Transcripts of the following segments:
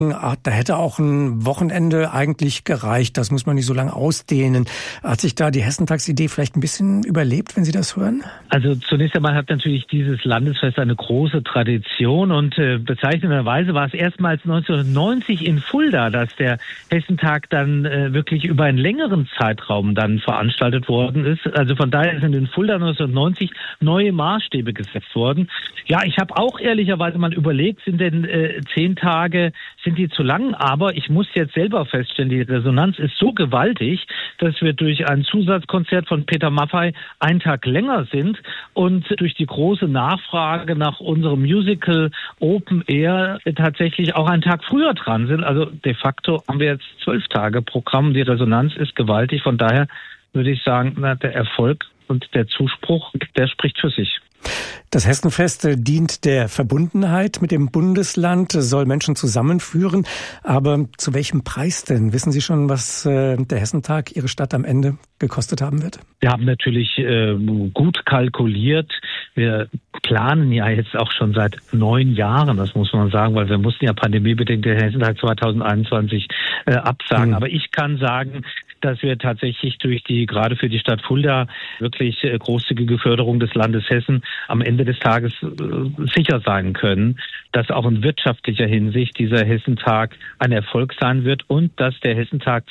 Da hätte auch ein Wochenende eigentlich gereicht. Das muss man nicht so lange ausdehnen. Hat sich da die Hessentagsidee vielleicht ein bisschen überlebt, wenn Sie das hören? Also zunächst einmal hat natürlich dieses Landesfest eine große Tradition und bezeichnenderweise war es erstmals 1990 in Fulda, dass der Hessentag dann wirklich über einen längeren Zeitraum dann veranstaltet worden ist. Also von daher sind in Fulda 1990 neue Maßstäbe gesetzt worden. Ja, ich habe auch ehrlicherweise mal überlegt, sind denn 10 Tage, sind die zu lang? Aber ich muss jetzt selber feststellen, die Resonanz ist so gewaltig, dass wir durch ein Zusatzkonzert von Peter Maffay einen Tag länger sind und durch die große Nachfrage nach unserem Musical Open Air tatsächlich auch einen Tag früher dran sind. Also de facto haben wir jetzt 12 Tage Programm. Die Resonanz ist gewaltig. Von daher würde ich sagen, der Erfolg und der Zuspruch, der spricht für sich. Das Hessenfest dient der Verbundenheit mit dem Bundesland, soll Menschen zusammenführen. Aber zu welchem Preis denn? Wissen Sie schon, was der Hessentag Ihre Stadt am Ende gekostet haben wird? Wir haben natürlich gut kalkuliert. Wir planen ja jetzt auch schon seit 9 Jahren, das muss man sagen, weil wir mussten ja pandemiebedingt den Hessentag 2021 absagen. Aber ich kann sagen, dass wir tatsächlich durch die, gerade für die Stadt Fulda, wirklich großzügige Förderung des Landes Hessen am Ende des Tages sicher sein können, dass auch in wirtschaftlicher Hinsicht dieser Hessentag ein Erfolg sein wird und dass der Hessentag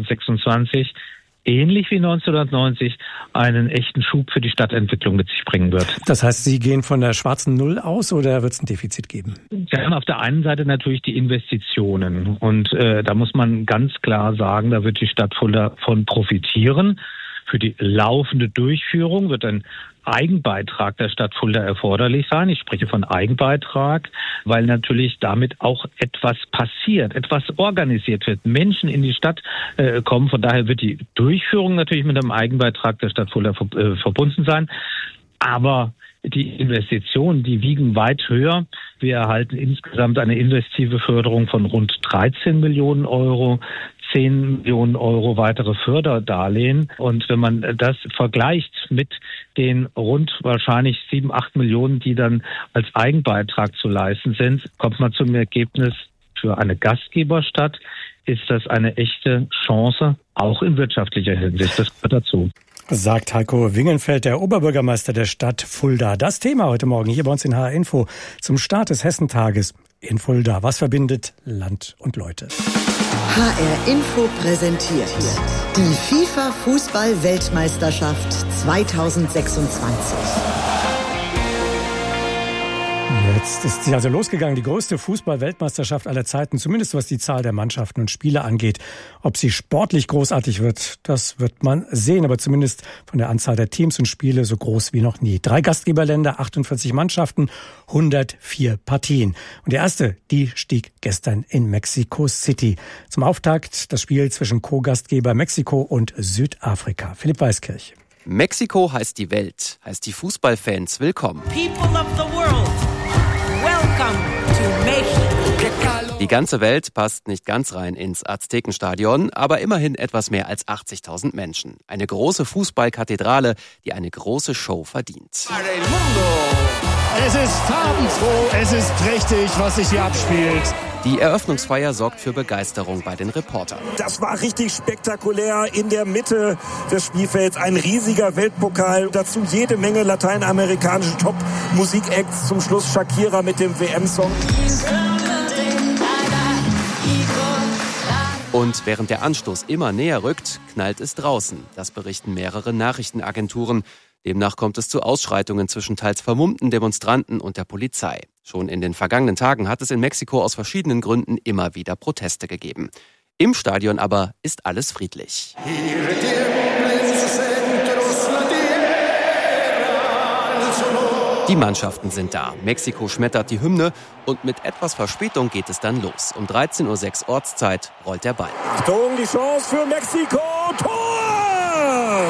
2026 ähnlich wie 1990 einen echten Schub für die Stadtentwicklung mit sich bringen wird. Das heißt, Sie gehen von der schwarzen Null aus oder wird es ein Defizit geben? Wir haben auf der einen Seite natürlich die Investitionen und da muss man ganz klar sagen, da wird die Stadt Fulda von profitieren. Für die laufende Durchführung wird ein Eigenbeitrag der Stadt Fulda erforderlich sein. Ich spreche von Eigenbeitrag, weil natürlich damit auch etwas passiert, etwas organisiert wird. Menschen in die Stadt kommen. Von daher wird die Durchführung natürlich mit einem Eigenbeitrag der Stadt Fulda verbunden sein. Aber die Investitionen, die wiegen weit höher. Wir erhalten insgesamt eine investive Förderung von rund 13 Millionen Euro. 10 Millionen Euro weitere Förderdarlehen. Und wenn man das vergleicht mit den rund wahrscheinlich 7, 8 Millionen, die dann als Eigenbeitrag zu leisten sind, kommt man zum Ergebnis, für eine Gastgeberstadt ist das eine echte Chance, auch in wirtschaftlicher Hinsicht. Das gehört dazu. Sagt Heiko Wingenfeld, der Oberbürgermeister der Stadt Fulda. Das Thema heute Morgen hier bei uns in HR Info zum Start des Hessentages in Fulda. Was verbindet Land und Leute? HR Info präsentiert die FIFA-Fußball-Weltmeisterschaft 2026. Jetzt ist sie also losgegangen, die größte Fußball-Weltmeisterschaft aller Zeiten, zumindest was die Zahl der Mannschaften und Spiele angeht. Ob sie sportlich großartig wird, das wird man sehen, aber zumindest von der Anzahl der Teams und Spiele so groß wie noch nie. 3 Gastgeberländer, 48 Mannschaften, 104 Partien. Und die erste, die stieg gestern in Mexico City. Zum Auftakt das Spiel zwischen Co-Gastgeber Mexiko und Südafrika. Philipp Weiskirch. Mexiko heißt die Welt, heißt die Fußballfans willkommen. People of the world. Welcome to Mexico. Die ganze Welt passt nicht ganz rein ins Aztekenstadion, aber immerhin etwas mehr als 80.000 Menschen. Eine große Fußballkathedrale, die eine große Show verdient. Es ist farbenfroh, es ist prächtig, was sich hier abspielt. Die Eröffnungsfeier sorgt für Begeisterung bei den Reportern. Das war richtig spektakulär. In der Mitte des Spielfelds ein riesiger Weltpokal. Dazu jede Menge lateinamerikanische Top-Musikacts. Zum Schluss Shakira mit dem WM-Song. Und während der Anstoß immer näher rückt, knallt es draußen. Das berichten mehrere Nachrichtenagenturen. Demnach kommt es zu Ausschreitungen zwischen teils vermummten Demonstranten und der Polizei. Schon in den vergangenen Tagen hat es in Mexiko aus verschiedenen Gründen immer wieder Proteste gegeben. Im Stadion aber ist alles friedlich. Die Mannschaften sind da. Mexiko schmettert die Hymne und mit etwas Verspätung geht es dann los. Um 13.06 Uhr Ortszeit rollt der Ball. Achtung, die Chance für Mexiko. Tor!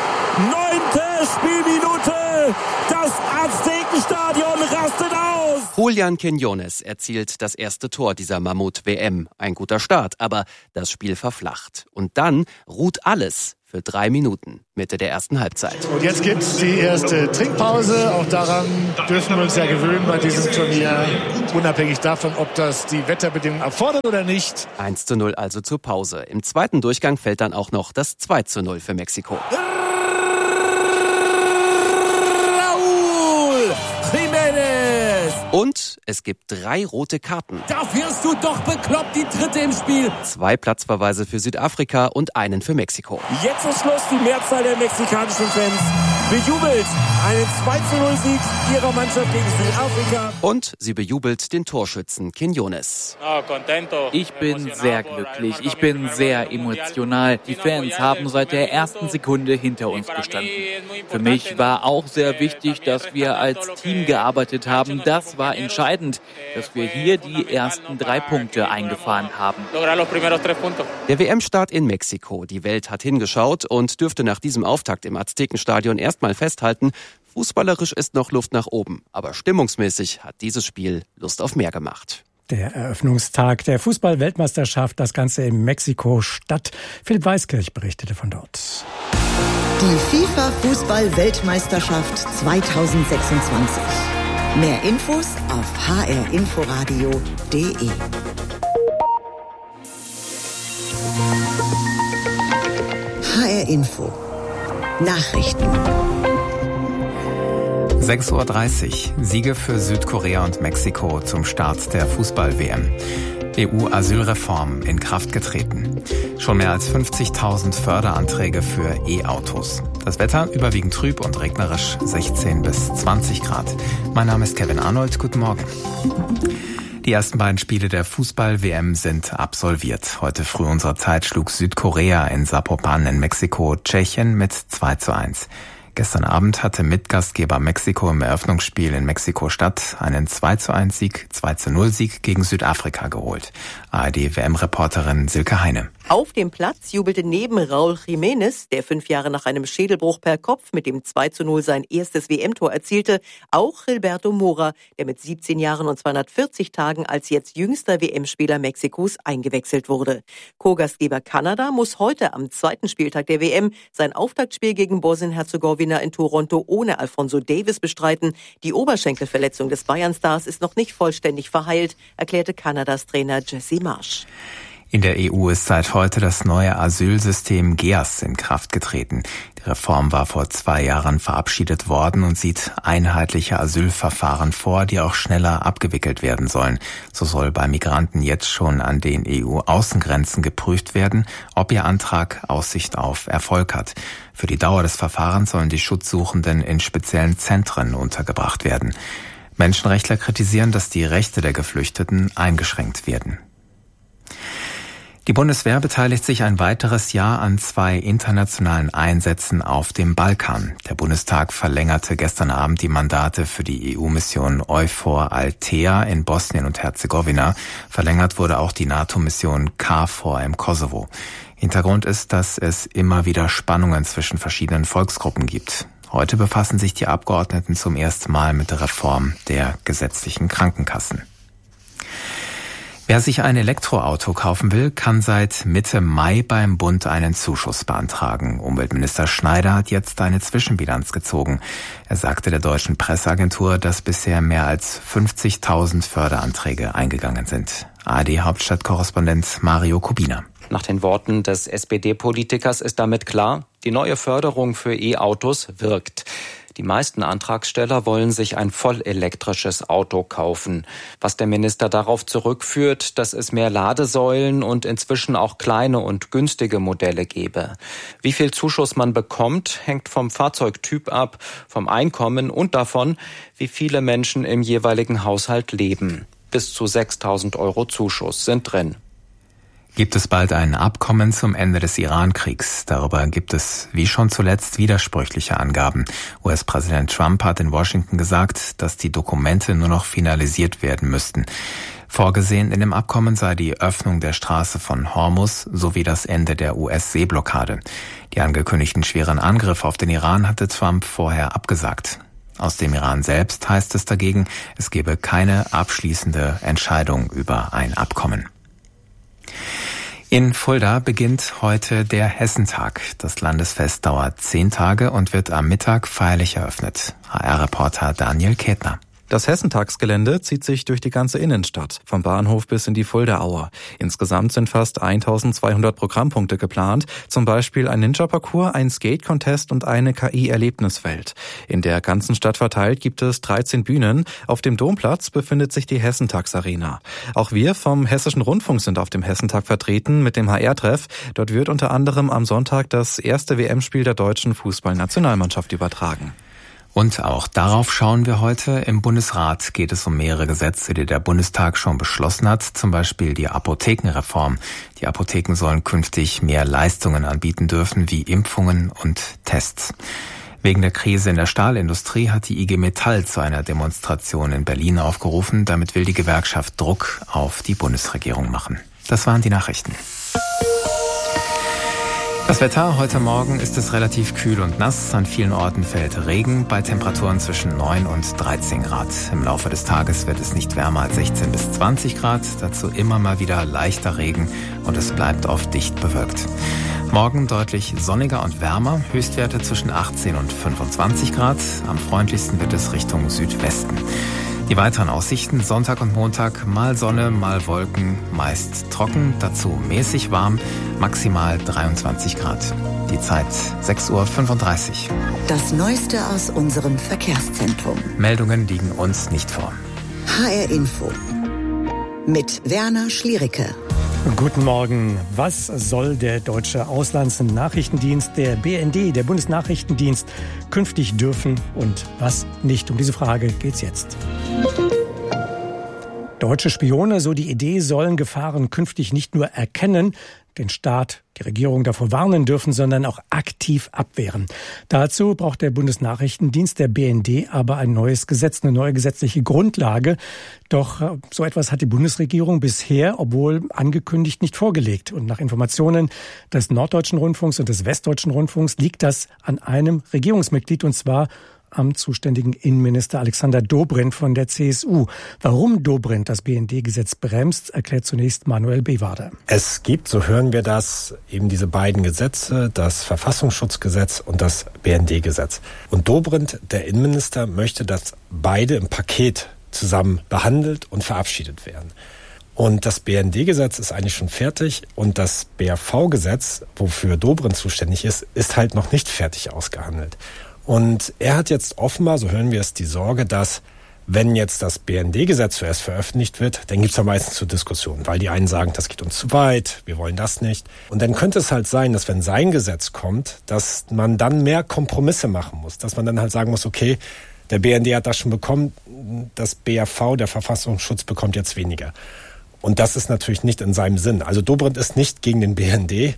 9. Spielminute. Das Aztekenstadion rastet aus. Julián Quiñones erzielt das erste Tor dieser Mammut-WM. Ein guter Start, aber das Spiel verflacht. Und dann ruht alles für 3 Minuten, Mitte der ersten Halbzeit. Und jetzt gibt's die erste Trinkpause. Auch daran dürfen wir uns ja gewöhnen bei diesem Turnier. Unabhängig davon, ob das die Wetterbedingungen erfordert oder nicht. 1:0 also zur Pause. Im zweiten Durchgang fällt dann auch noch das 2:0 für Mexiko. Und es gibt 3 rote Karten. Da wirst du doch bekloppt, die dritte im Spiel. 2 Platzverweise für Südafrika und einen für Mexiko. Jetzt ist Schluss. Die Mehrzahl der mexikanischen Fans bejubelt einen 2:0-Sieg ihrer Mannschaft gegen Südafrika. Und sie bejubelt den Torschützen Quiñones. Ich bin sehr glücklich. Ich bin sehr emotional. Die Fans haben seit der ersten Sekunde hinter uns gestanden. Für mich war auch sehr wichtig, dass wir als Team gearbeitet haben. Das war entscheidend, dass wir hier die ersten 3 Punkte eingefahren haben. Der WM-Start in Mexiko. Die Welt hat hingeschaut und dürfte nach diesem Auftakt im Aztekenstadion erstmal festhalten, fußballerisch ist noch Luft nach oben. Aber stimmungsmäßig hat dieses Spiel Lust auf mehr gemacht. Der Eröffnungstag der Fußball-Weltmeisterschaft, das Ganze in Mexiko-Stadt. Philipp Weiskirch berichtete von dort. Die FIFA-Fußball-Weltmeisterschaft 2026. Mehr Infos auf hrinforadio.de. HR Info. Nachrichten. 6:30 Uhr. Siege für Südkorea und Mexiko zum Start der Fußball-WM. EU-Asylreform in Kraft getreten. Schon mehr als 50.000 Förderanträge für E-Autos. Das Wetter überwiegend trüb und regnerisch, 16 bis 20 Grad. Mein Name ist Kevin Arnold, guten Morgen. Die ersten beiden Spiele der Fußball-WM sind absolviert. Heute früh unserer Zeit schlug Südkorea in Zapopan in Mexiko Tschechien mit 2:1. Gestern Abend hatte Mitgastgeber Mexiko im Eröffnungsspiel in Mexiko-Stadt einen 2:1-Sieg, 2:0-Sieg gegen Südafrika geholt. ARD-WM-Reporterin Silke Heine. Auf dem Platz jubelte neben Raúl Jiménez, der 5 Jahre nach einem Schädelbruch per Kopf mit dem 2:0 sein erstes WM-Tor erzielte, auch Gilberto Mora, der mit 17 Jahren und 240 Tagen als jetzt jüngster WM-Spieler Mexikos eingewechselt wurde. Co-Gastgeber Kanada muss heute am 2. Spieltag der WM sein Auftaktspiel gegen Bosnien-Herzegowina in Toronto ohne Alphonso Davies bestreiten. Die Oberschenkelverletzung des Bayern-Stars ist noch nicht vollständig verheilt, erklärte Kanadas Trainer Jesse Marsch. In der EU ist seit heute das neue Asylsystem GEAS in Kraft getreten. Die Reform war vor 2 Jahren verabschiedet worden und sieht einheitliche Asylverfahren vor, die auch schneller abgewickelt werden sollen. So soll bei Migranten jetzt schon an den EU-Außengrenzen geprüft werden, ob ihr Antrag Aussicht auf Erfolg hat. Für die Dauer des Verfahrens sollen die Schutzsuchenden in speziellen Zentren untergebracht werden. Menschenrechtler kritisieren, dass die Rechte der Geflüchteten eingeschränkt werden. Die Bundeswehr beteiligt sich ein weiteres Jahr an 2 internationalen Einsätzen auf dem Balkan. Der Bundestag verlängerte gestern Abend die Mandate für die EU-Mission EUFOR Althea in Bosnien und Herzegowina. Verlängert wurde auch die NATO-Mission KFOR im Kosovo. Hintergrund ist, dass es immer wieder Spannungen zwischen verschiedenen Volksgruppen gibt. Heute befassen sich die Abgeordneten zum ersten Mal mit der Reform der gesetzlichen Krankenkassen. Wer sich ein Elektroauto kaufen will, kann seit Mitte Mai beim Bund einen Zuschuss beantragen. Umweltminister Schneider hat jetzt eine Zwischenbilanz gezogen. Er sagte der deutschen Presseagentur, dass bisher mehr als 50.000 Förderanträge eingegangen sind. ARD-Hauptstadtkorrespondent Mario Kubina. Nach den Worten des SPD-Politikers ist damit klar, die neue Förderung für E-Autos wirkt. Die meisten Antragsteller wollen sich ein vollelektrisches Auto kaufen. Was der Minister darauf zurückführt, dass es mehr Ladesäulen und inzwischen auch kleine und günstige Modelle gebe. Wie viel Zuschuss man bekommt, hängt vom Fahrzeugtyp ab, vom Einkommen und davon, wie viele Menschen im jeweiligen Haushalt leben. Bis zu 6.000 € Zuschuss sind drin. Gibt es bald ein Abkommen zum Ende des Iran-Kriegs? Darüber gibt es, wie schon zuletzt, widersprüchliche Angaben. US-Präsident Trump hat in Washington gesagt, dass die Dokumente nur noch finalisiert werden müssten. Vorgesehen in dem Abkommen sei die Öffnung der Straße von Hormuz sowie das Ende der US-Seeblockade. Die angekündigten schweren Angriffe auf den Iran hatte Trump vorher abgesagt. Aus dem Iran selbst heißt es dagegen, es gebe keine abschließende Entscheidung über ein Abkommen. In Fulda beginnt heute der Hessentag. Das Landesfest dauert 10 Tage und wird am Mittag feierlich eröffnet. HR-Reporter Daniel Ketner. Das Hessentagsgelände zieht sich durch die ganze Innenstadt, vom Bahnhof bis in die Fuldaauer. Insgesamt sind fast 1200 Programmpunkte geplant, zum Beispiel ein Ninja-Parcours, ein Skate-Contest und eine KI-Erlebniswelt. In der ganzen Stadt verteilt gibt es 13 Bühnen. Auf dem Domplatz befindet sich die Hessentagsarena. Auch wir vom Hessischen Rundfunk sind auf dem Hessentag vertreten mit dem HR-Treff. Dort wird unter anderem am Sonntag das erste WM-Spiel der deutschen Fußballnationalmannschaft übertragen. Und auch darauf schauen wir heute. Im Bundesrat geht es um mehrere Gesetze, die der Bundestag schon beschlossen hat, zum Beispiel die Apothekenreform. Die Apotheken sollen künftig mehr Leistungen anbieten dürfen, wie Impfungen und Tests. Wegen der Krise in der Stahlindustrie hat die IG Metall zu einer Demonstration in Berlin aufgerufen. Damit will die Gewerkschaft Druck auf die Bundesregierung machen. Das waren die Nachrichten. Das Wetter, heute Morgen ist es relativ kühl und nass. An vielen Orten fällt Regen bei Temperaturen zwischen 9 und 13 Grad. Im Laufe des Tages wird es nicht wärmer als 16 bis 20 Grad. Dazu immer mal wieder leichter Regen und es bleibt oft dicht bewölkt. Morgen deutlich sonniger und wärmer. Höchstwerte zwischen 18 und 25 Grad. Am freundlichsten wird es Richtung Südwesten. Die weiteren Aussichten: Sonntag und Montag mal Sonne, mal Wolken, meist trocken, dazu mäßig warm, maximal 23 Grad. Die Zeit 6:35 Uhr. Das Neueste aus unserem Verkehrszentrum. Meldungen liegen uns nicht vor. HR Info mit Werner Schliericke. Guten Morgen. Was soll der deutsche Auslandsnachrichtendienst, der BND, der Bundesnachrichtendienst, künftig dürfen und was nicht? Um diese Frage geht's jetzt. Deutsche Spione, so die Idee, sollen Gefahren künftig nicht nur erkennen, den Staat, die Regierung davor warnen dürfen, sondern auch aktiv abwehren. Dazu braucht der Bundesnachrichtendienst, der BND, aber ein neues Gesetz, eine neue gesetzliche Grundlage. Doch so etwas hat die Bundesregierung bisher, obwohl angekündigt, nicht vorgelegt. Und nach Informationen des Norddeutschen Rundfunks und des Westdeutschen Rundfunks liegt das an einem Regierungsmitglied, und zwar am zuständigen Innenminister Alexander Dobrindt von der CSU. Warum Dobrindt das BND-Gesetz bremst, erklärt zunächst Manuel Bewader. Es gibt, so hören wir das, eben diese beiden Gesetze, das Verfassungsschutzgesetz und das BND-Gesetz. Und Dobrindt, der Innenminister, möchte, dass beide im Paket zusammen behandelt und verabschiedet werden. Und das BND-Gesetz ist eigentlich schon fertig und das BAV-Gesetz, wofür Dobrindt zuständig ist, ist halt noch nicht fertig ausgehandelt. Und er hat jetzt offenbar, so hören wir es, die Sorge, dass wenn jetzt das BND-Gesetz zuerst veröffentlicht wird, dann gibt es ja meistens zu Diskussionen, weil die einen sagen, das geht uns zu weit, wir wollen das nicht. Und dann könnte es halt sein, dass wenn sein Gesetz kommt, dass man dann mehr Kompromisse machen muss, dass man dann halt sagen muss, okay, der BND hat das schon bekommen, das BAV, der Verfassungsschutz, bekommt jetzt weniger. Und das ist natürlich nicht in seinem Sinn. Also Dobrindt ist nicht gegen den BND,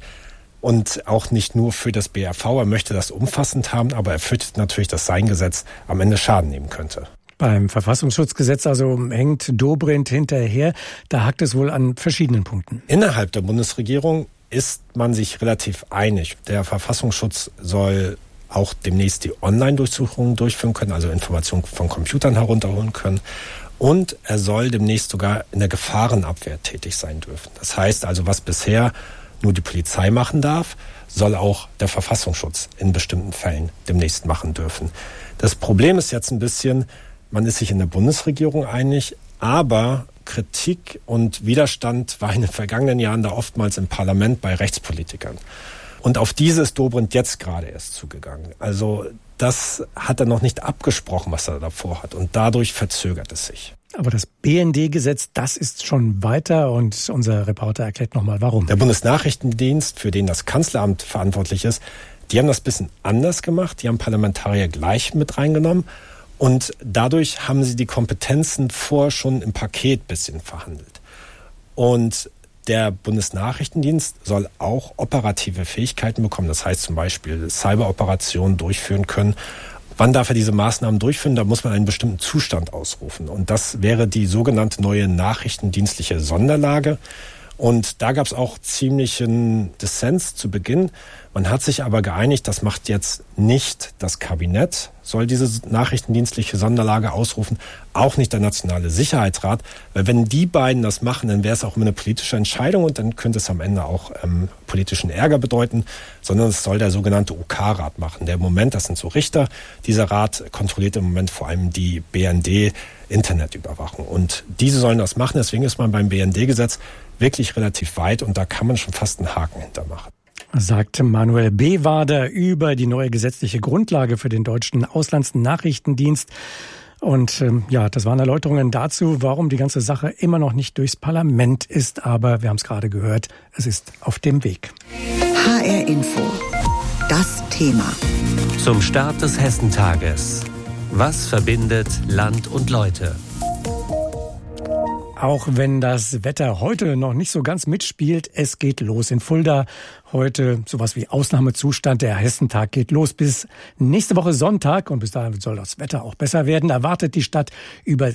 und auch nicht nur für das BAV. Er möchte das umfassend haben, aber er fürchtet natürlich, dass sein Gesetz am Ende Schaden nehmen könnte. Beim Verfassungsschutzgesetz also hängt Dobrindt hinterher. Da hakt es wohl an verschiedenen Punkten. Innerhalb der Bundesregierung ist man sich relativ einig. Der Verfassungsschutz soll auch demnächst die Online-Durchsuchungen durchführen können, also Informationen von Computern herunterholen können. Und er soll demnächst sogar in der Gefahrenabwehr tätig sein dürfen. Das heißt also, was bisher nur die Polizei machen darf, soll auch der Verfassungsschutz in bestimmten Fällen demnächst machen dürfen. Das Problem ist jetzt ein bisschen, man ist sich in der Bundesregierung einig, aber Kritik und Widerstand war in den vergangenen Jahren da oftmals im Parlament bei Rechtspolitikern. Und auf diese ist Dobrindt jetzt gerade erst zugegangen. Also das hat er noch nicht abgesprochen, was er davor hat. Und dadurch verzögert es sich. Aber das BND-Gesetz, das ist schon weiter und unser Reporter erklärt nochmal, warum. Der Bundesnachrichtendienst, für den das Kanzleramt verantwortlich ist, die haben das ein bisschen anders gemacht. Die haben Parlamentarier gleich mit reingenommen und dadurch haben sie die Kompetenzen vorher schon im Paket ein bisschen verhandelt. Und der Bundesnachrichtendienst soll auch operative Fähigkeiten bekommen. Das heißt zum Beispiel Cyberoperationen durchführen können. Wann darf er diese Maßnahmen durchführen? Da muss man einen bestimmten Zustand ausrufen. Und das wäre die sogenannte neue nachrichtendienstliche Sonderlage. Und da gab es auch ziemlichen Dissens zu Beginn. Man hat sich aber geeinigt, das macht jetzt nicht das Kabinett, soll diese nachrichtendienstliche Sonderlage ausrufen, auch nicht der Nationale Sicherheitsrat. Weil wenn die beiden das machen, dann wäre es auch immer eine politische Entscheidung und dann könnte es am Ende auch politischen Ärger bedeuten, sondern es soll der sogenannte UK-Rat machen. Der im Moment, das sind so Richter, dieser Rat kontrolliert im Moment vor allem die BND-Internetüberwachung. Und diese sollen das machen, deswegen ist man beim BND-Gesetz wirklich relativ weit und da kann man schon fast einen Haken hintermachen. Sagt Manuel Bewader über die neue gesetzliche Grundlage für den deutschen Auslandsnachrichtendienst. Und das waren Erläuterungen dazu, warum die ganze Sache immer noch nicht durchs Parlament ist. Aber wir haben es gerade gehört, es ist auf dem Weg. HR Info. Das Thema. Zum Start des Hessentages. Was verbindet Land und Leute? Auch wenn das Wetter heute noch nicht so ganz mitspielt, es geht los in Fulda. Heute sowas wie Ausnahmezustand. Der Hessentag geht los bis nächste Woche Sonntag. Und bis dahin soll das Wetter auch besser werden. Erwartet die Stadt über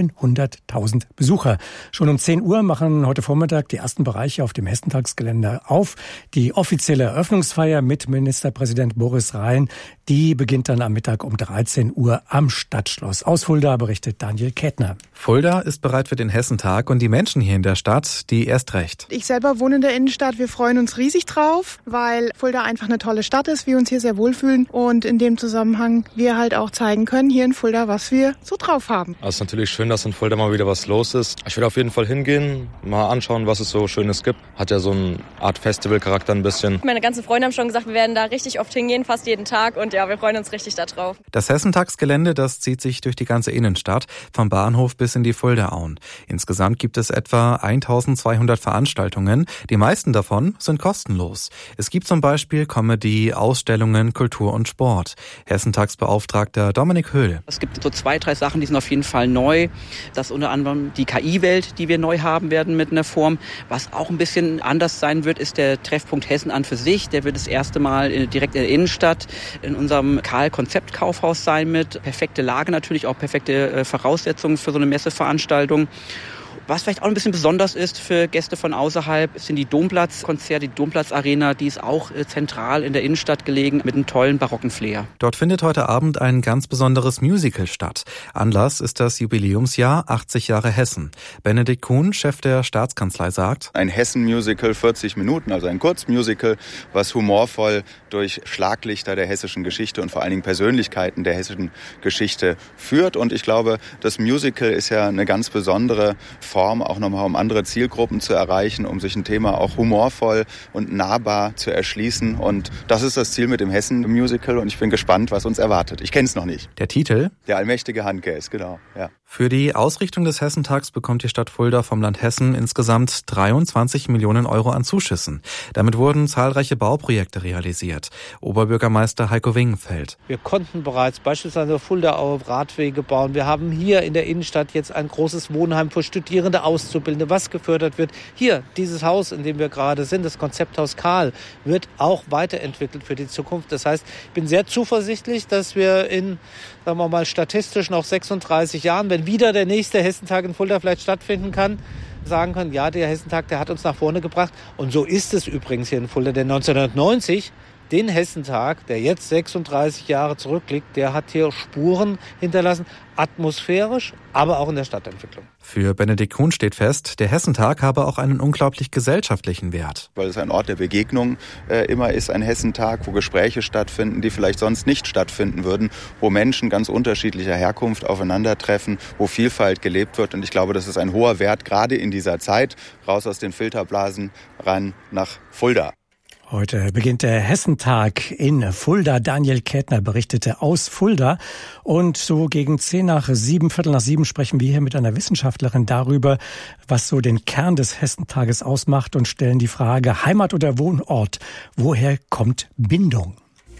700.000 Besucher. Schon um 10 Uhr machen heute Vormittag die ersten Bereiche auf dem Hessentagsgelände auf. Die offizielle Eröffnungsfeier mit Ministerpräsident Boris Rhein, die beginnt dann am Mittag um 13 Uhr am Stadtschloss. Aus Fulda berichtet Daniel Kätner. Fulda ist bereit für den Hessentag und die Menschen hier in der Stadt, die erst recht. Ich selber wohne in der Innenstadt. Wir freuen uns riesig drauf, weil Fulda einfach eine tolle Stadt ist, wir uns hier sehr wohlfühlen und in dem Zusammenhang wir halt auch zeigen können hier in Fulda, was wir so drauf haben. Es ist natürlich schön, dass in Fulda mal wieder was los ist. Ich will auf jeden Fall hingehen, mal anschauen, was es so Schönes gibt. Hat ja so eine Art Festivalcharakter ein bisschen. Meine ganzen Freunde haben schon gesagt, wir werden da richtig oft hingehen, fast jeden Tag und ja, wir freuen uns richtig da drauf. Das Hessentagsgelände, das zieht sich durch die ganze Innenstadt, vom Bahnhof bis in die Fuldaauen. Insgesamt gibt es etwa 1200 Veranstaltungen. Die meisten davon sind kostenlos. Es gibt zum Beispiel Comedy, Ausstellungen, Kultur und Sport. Hessentagsbeauftragter Dominik Höhl. Es gibt so 2, 3 Sachen, die sind auf jeden Fall neu. Das ist unter anderem die KI-Welt, die wir neu haben werden mit einer Form. Was auch ein bisschen anders sein wird, ist der Treffpunkt Hessen an für sich. Der wird das erste Mal direkt in der Innenstadt in unserem Karl-Konzept-Kaufhaus sein mit perfekte Lage natürlich, auch perfekte Voraussetzungen für so eine Messeveranstaltung. Was vielleicht auch ein bisschen besonders ist für Gäste von außerhalb, sind die Domplatzkonzerte, die Domplatzarena, die ist auch zentral in der Innenstadt gelegen mit einem tollen barocken Flair. Dort findet heute Abend ein ganz besonderes Musical statt. Anlass ist das Jubiläumsjahr 80 Jahre Hessen. Benedikt Kuhn, Chef der Staatskanzlei, sagt: Ein Hessen-Musical, 40 Minuten, also ein Kurzmusical, was humorvoll durch Schlaglichter der hessischen Geschichte und vor allen Dingen Persönlichkeiten der hessischen Geschichte führt. Und ich glaube, das Musical ist ja eine ganz besondere Form, auch nochmal um andere Zielgruppen zu erreichen, um sich ein Thema auch humorvoll und nahbar zu erschließen. Und das ist das Ziel mit dem Hessen-Musical und ich bin gespannt, was uns erwartet. Ich kenne es noch nicht. Der Titel? Der allmächtige Handkäse, genau. Ja. Für die Ausrichtung des Hessentags bekommt die Stadt Fulda vom Land Hessen insgesamt 23 Millionen Euro an Zuschüssen. Damit wurden zahlreiche Bauprojekte realisiert. Oberbürgermeister Heiko Wingenfeld. Wir konnten bereits beispielsweise Fuldaaue Radwege bauen. Wir haben hier in der Innenstadt jetzt ein großes Wohnheim für Studierende, Auszubildende, was gefördert wird. Hier, dieses Haus, in dem wir gerade sind, das Konzepthaus Karl, wird auch weiterentwickelt für die Zukunft. Das heißt, ich bin sehr zuversichtlich, dass wir in, sagen wir mal, statistisch noch 36 Jahren, wenn wieder der nächste Hessentag in Fulda vielleicht stattfinden kann, sagen können, ja, der Hessentag, der hat uns nach vorne gebracht. Und so ist es übrigens hier in Fulda, denn 1990, den Hessentag, der jetzt 36 Jahre zurückliegt, der hat hier Spuren hinterlassen, atmosphärisch, aber auch in der Stadtentwicklung. Für Benedikt Kuhn steht fest, der Hessentag habe auch einen unglaublich gesellschaftlichen Wert. Weil es ein Ort der Begegnung immer ist, ein Hessentag, wo Gespräche stattfinden, die vielleicht sonst nicht stattfinden würden, wo Menschen ganz unterschiedlicher Herkunft aufeinandertreffen, wo Vielfalt gelebt wird. Und ich glaube, das ist ein hoher Wert, gerade in dieser Zeit, raus aus den Filterblasen, rein nach Fulda. Heute beginnt der Hessentag in Fulda. Daniel Kätner berichtete aus Fulda. Und so gegen 6:10, 6:15 sprechen wir hier mit einer Wissenschaftlerin darüber, was so den Kern des Hessentages ausmacht und stellen die Frage, Heimat oder Wohnort, woher kommt Bindung?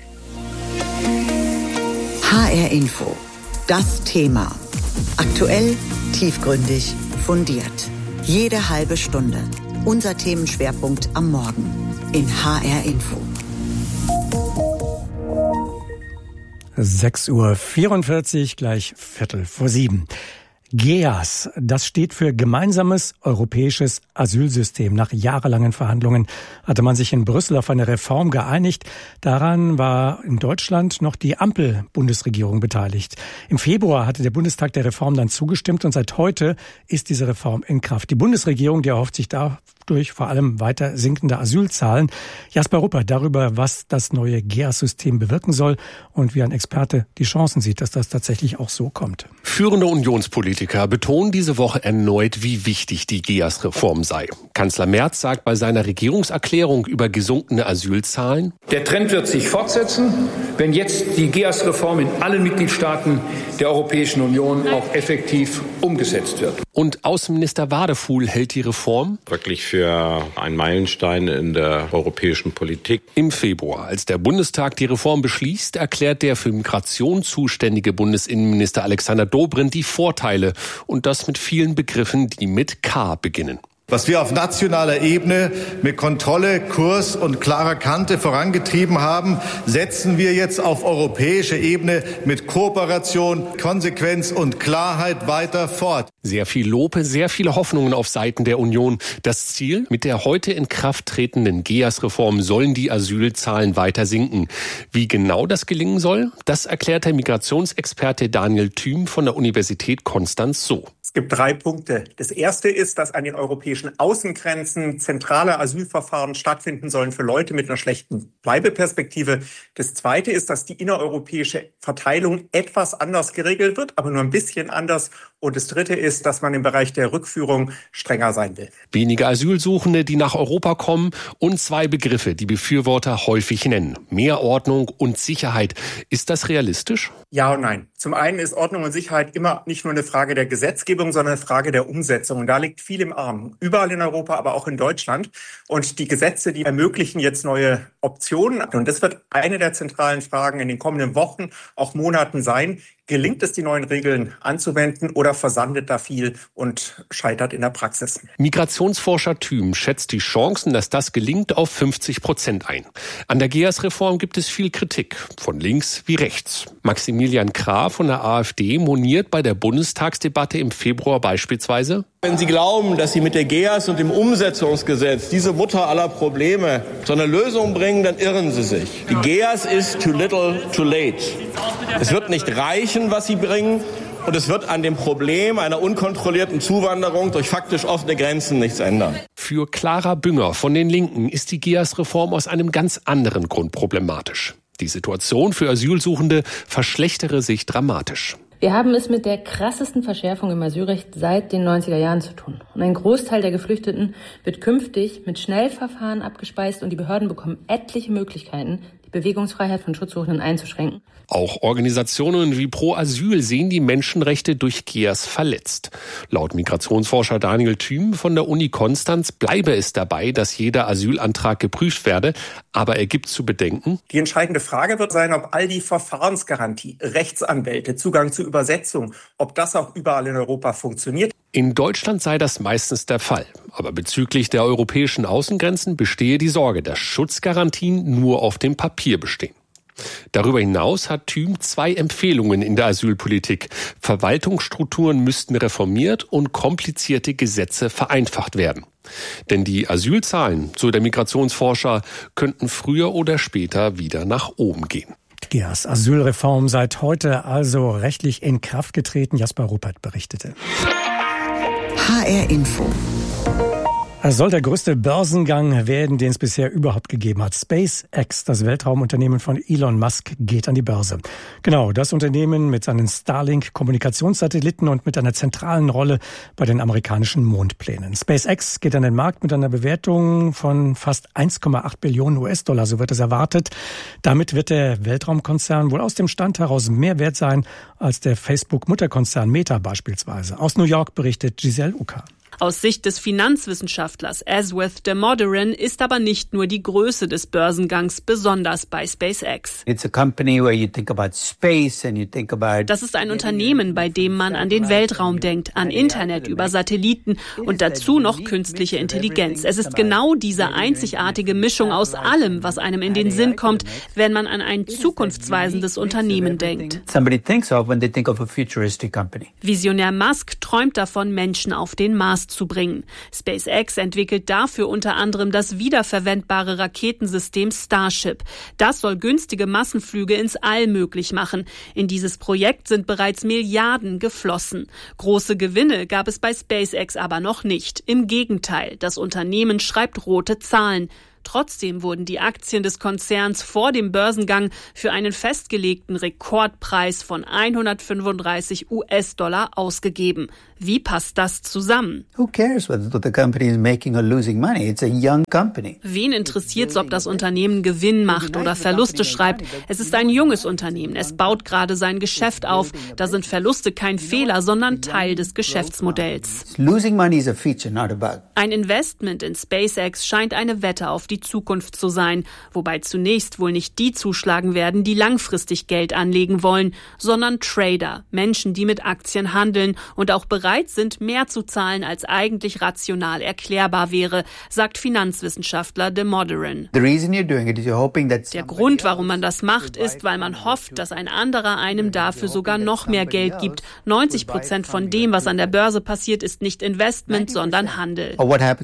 HR Info, das Thema. Aktuell, tiefgründig, fundiert. Jede halbe Stunde. Unser Themenschwerpunkt am Morgen in HR Info. 6:44, gleich 6:45. GEAS, das steht für Gemeinsames Europäisches Asylsystem. Nach jahrelangen Verhandlungen hatte man sich in Brüssel auf eine Reform geeinigt. Daran war in Deutschland noch die Ampel-Bundesregierung beteiligt. Im Februar hatte der Bundestag der Reform dann zugestimmt und seit heute ist diese Reform in Kraft. Die Bundesregierung, die erhofft sich dadurch vor allem weiter sinkende Asylzahlen. Jasper Ruppert darüber, was das neue GEAS-System bewirken soll und wie ein Experte die Chancen sieht, dass das tatsächlich auch so kommt. Führende Unionspolitiker betonen diese Woche erneut, wie wichtig die GEAS-Reform sei. Kanzler Merz sagt bei seiner Regierungserklärung über gesunkene Asylzahlen: Der Trend wird sich fortsetzen, wenn jetzt die GEAS-Reform in allen Mitgliedstaaten der Europäischen Union auch effektiv umgesetzt wird. Und Außenminister Wadefuhl hält die Reform wirklich für einen Meilenstein in der europäischen Politik. Im Februar, als der Bundestag die Reform beschließt, erklärt der für Migration zuständige Bundesinnenminister Alexander Dobrindt die Vorteile und das mit vielen Begriffen, die mit K beginnen. Was wir auf nationaler Ebene mit Kontrolle, Kurs und klarer Kante vorangetrieben haben, setzen wir jetzt auf europäischer Ebene mit Kooperation, Konsequenz und Klarheit weiter fort. Sehr viel Lob, sehr viele Hoffnungen auf Seiten der Union. Das Ziel: mit der heute in Kraft tretenden GEAS-Reform sollen die Asylzahlen weiter sinken. Wie genau das gelingen soll, das erklärt der Migrationsexperte Daniel Thüm von der Universität Konstanz so. Es gibt 3 Punkte. Das erste ist, dass an den europäischen Außengrenzen zentrale Asylverfahren stattfinden sollen für Leute mit einer schlechten Bleibeperspektive. Das zweite ist, dass die innereuropäische Verteilung etwas anders geregelt wird, aber nur ein bisschen anders. Und das dritte ist, dass man im Bereich der Rückführung strenger sein will. Weniger Asylsuchende, die nach Europa kommen, und 2 Begriffe, die Befürworter häufig nennen: mehr Ordnung und Sicherheit. Ist das realistisch? Ja und nein. Zum einen ist Ordnung und Sicherheit immer nicht nur eine Frage der Gesetzgebung, sondern eine Frage der Umsetzung. Und da liegt viel im Argen. Überall in Europa, aber auch in Deutschland. Und die Gesetze, die ermöglichen jetzt neue Optionen. Und das wird eine der zentralen Fragen in den kommenden Wochen, auch Monaten sein. Gelingt es, die neuen Regeln anzuwenden, oder versandet da viel und scheitert in der Praxis? Migrationsforscher Thüm schätzt die Chancen, dass das gelingt, auf 50% ein. An der GEAS-Reform gibt es viel Kritik, von links wie rechts. Maximilian Krah von der AfD moniert bei der Bundestagsdebatte im Februar beispielsweise: Wenn Sie glauben, dass Sie mit der GEAS und dem Umsetzungsgesetz, diese Mutter aller Probleme, zu einer Lösung bringen, dann irren Sie sich. Die GEAS ist too little, too late. Es wird nicht reichen, was Sie bringen, und es wird an dem Problem einer unkontrollierten Zuwanderung durch faktisch offene Grenzen nichts ändern. Für Clara Bünger von den Linken ist die GEAS-Reform aus einem ganz anderen Grund problematisch. Die Situation für Asylsuchende verschlechtere sich dramatisch. Wir haben es mit der krassesten Verschärfung im Asylrecht seit den 90er Jahren zu tun. Und ein Großteil der Geflüchteten wird künftig mit Schnellverfahren abgespeist und die Behörden bekommen etliche Möglichkeiten, die Bewegungsfreiheit von Schutzsuchenden einzuschränken. Auch Organisationen wie Pro Asyl sehen die Menschenrechte durch GEAS verletzt. Laut Migrationsforscher Daniel Thüm von der Uni Konstanz bleibe es dabei, dass jeder Asylantrag geprüft werde, aber er gibt zu bedenken: Die entscheidende Frage wird sein, ob all die Verfahrensgarantie, Rechtsanwälte, Zugang zu Übersetzung, ob das auch überall in Europa funktioniert. In Deutschland sei das meistens der Fall. Aber bezüglich der europäischen Außengrenzen bestehe die Sorge, dass Schutzgarantien nur auf dem Papier bestehen. Darüber hinaus hat Thüm 2 Empfehlungen in der Asylpolitik. Verwaltungsstrukturen müssten reformiert und komplizierte Gesetze vereinfacht werden. Denn die Asylzahlen, so der Migrationsforscher, könnten früher oder später wieder nach oben gehen. GEAS Asylreform seit heute also rechtlich in Kraft getreten. Jasper Ruppert berichtete. HR Info. Es soll der größte Börsengang werden, den es bisher überhaupt gegeben hat. SpaceX, das Weltraumunternehmen von Elon Musk, geht an die Börse. Genau, das Unternehmen mit seinen Starlink-Kommunikationssatelliten und mit einer zentralen Rolle bei den amerikanischen Mondplänen. SpaceX geht an den Markt mit einer Bewertung von fast 1,8 Billionen US-Dollar, so wird es erwartet. Damit wird der Weltraumkonzern wohl aus dem Stand heraus mehr wert sein als der Facebook-Mutterkonzern Meta beispielsweise. Aus New York berichtet Giselle Uka. Aus Sicht des Finanzwissenschaftlers Aswath Damodaran ist aber nicht nur die Größe des Börsengangs besonders bei SpaceX. Das ist ein Unternehmen, bei dem man an den Weltraum denkt, an Internet über Satelliten und dazu noch künstliche Intelligenz. Es ist genau diese einzigartige Mischung aus allem, was einem in den Sinn kommt, wenn man an ein zukunftsweisendes Unternehmen denkt. Visionär Musk träumt davon, Menschen auf den Mars zu bringen. SpaceX entwickelt dafür unter anderem das wiederverwendbare Raketensystem Starship. Das soll günstige Massenflüge ins All möglich machen. In dieses Projekt sind bereits Milliarden geflossen. Große Gewinne gab es bei SpaceX aber noch nicht. Im Gegenteil, das Unternehmen schreibt rote Zahlen. Trotzdem wurden die Aktien des Konzerns vor dem Börsengang für einen festgelegten Rekordpreis von 135 US-Dollar ausgegeben. Wie passt das zusammen? Wen interessiert's, ob das Unternehmen Gewinn macht oder Verluste schreibt? Es ist ein junges Unternehmen. Es baut gerade sein Geschäft auf. Da sind Verluste kein Fehler, sondern Teil des Geschäftsmodells. Ein Investment in SpaceX scheint eine Wette auf die Zukunft zu sein, wobei zunächst wohl nicht die zuschlagen werden, die langfristig Geld anlegen wollen, sondern Trader, Menschen, die mit Aktien handeln und auch bereit sind, mehr zu zahlen, als eigentlich rational erklärbar wäre, sagt Finanzwissenschaftler Damodaran. Der Grund, warum man das macht, ist, weil man hofft, dass ein anderer einem dafür sogar noch mehr Geld gibt. 90% von dem, was an der Börse passiert, ist nicht Investment, sondern Handel.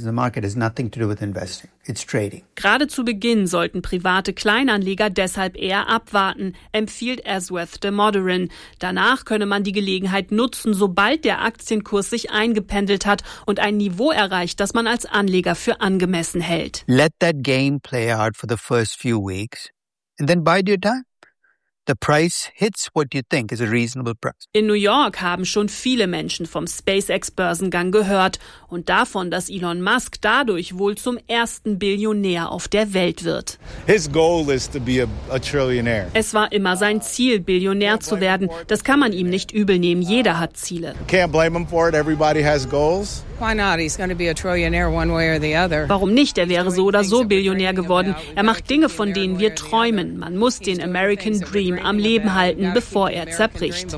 Gerade zu Beginn sollten private Kleinanleger deshalb eher abwarten, empfiehlt Aswath Damodaran. Danach könne man die Gelegenheit nutzen, sobald der Aktienkurs sich eingependelt hat und ein Niveau erreicht, das man als Anleger für angemessen hält. Let that game play out for the first few weeks and then bide your time. The price hits what you think is a reasonable price. In New York haben schon viele Menschen vom SpaceX-Börsengang gehört und davon, dass Elon Musk dadurch wohl zum ersten Billionär auf der Welt wird. His goal is to be a trillionaire. Es war immer sein Ziel, Billionär zu werden. Das kann man ihm nicht übel nehmen. Jeder hat Ziele. Can't blame him for it. Everybody has goals. Why not? He's going to be a trillionaire one way or the other. Warum nicht? Er wäre so oder so Billionär geworden. Er macht Dinge, von denen wir träumen. Man muss den American Dream am Leben halten, bevor er zerbricht.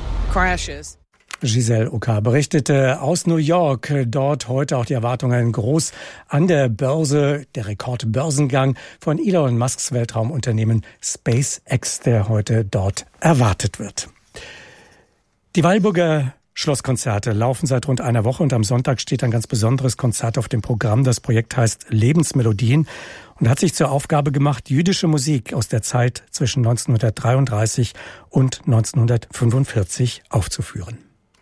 Giselle Ucker berichtete aus New York. Dort heute auch die Erwartungen groß an der Börse. Der Rekordbörsengang von Elon Musks Weltraumunternehmen SpaceX, der heute dort erwartet wird. Die Weilburger Schlosskonzerte laufen seit rund einer Woche und am Sonntag steht ein ganz besonderes Konzert auf dem Programm. Das Projekt heißt Lebensmelodien und hat sich zur Aufgabe gemacht, jüdische Musik aus der Zeit zwischen 1933 und 1945 aufzuführen.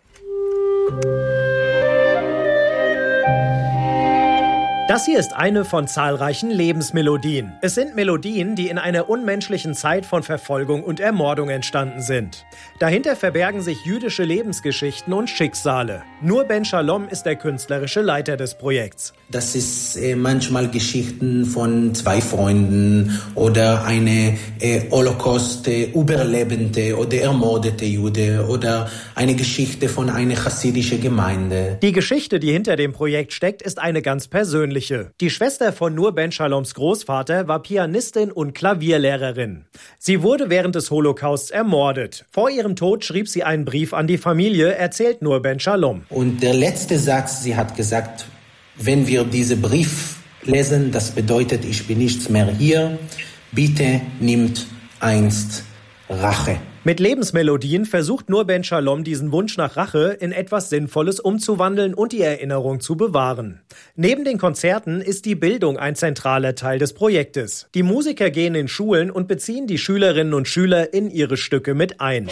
Das hier ist eine von zahlreichen Lebensmelodien. Es sind Melodien, die in einer unmenschlichen Zeit von Verfolgung und Ermordung entstanden sind. Dahinter verbergen sich jüdische Lebensgeschichten und Schicksale. Nur Ben Shalom ist der künstlerische Leiter des Projekts. Das ist manchmal Geschichten von zwei Freunden oder eine Holocaust-Überlebende oder ermordete Jude oder eine Geschichte von einer chassidischen Gemeinde. Die Geschichte, die hinter dem Projekt steckt, ist eine ganz persönliche. Die Schwester von Nur Ben Shaloms Großvater war Pianistin und Klavierlehrerin. Sie wurde während des Holocausts ermordet. Vor ihrem Tod schrieb sie einen Brief an die Familie, erzählt Nur Ben Shalom. Und der letzte Satz, sie hat gesagt, wenn wir diesen Brief lesen, das bedeutet, ich bin nichts mehr hier. Bitte nimmt einst Rache. Mit Lebensmelodien versucht Nur Ben Shalom, diesen Wunsch nach Rache in etwas Sinnvolles umzuwandeln und die Erinnerung zu bewahren. Neben den Konzerten ist die Bildung ein zentraler Teil des Projektes. Die Musiker gehen in Schulen und beziehen die Schülerinnen und Schüler in ihre Stücke mit ein.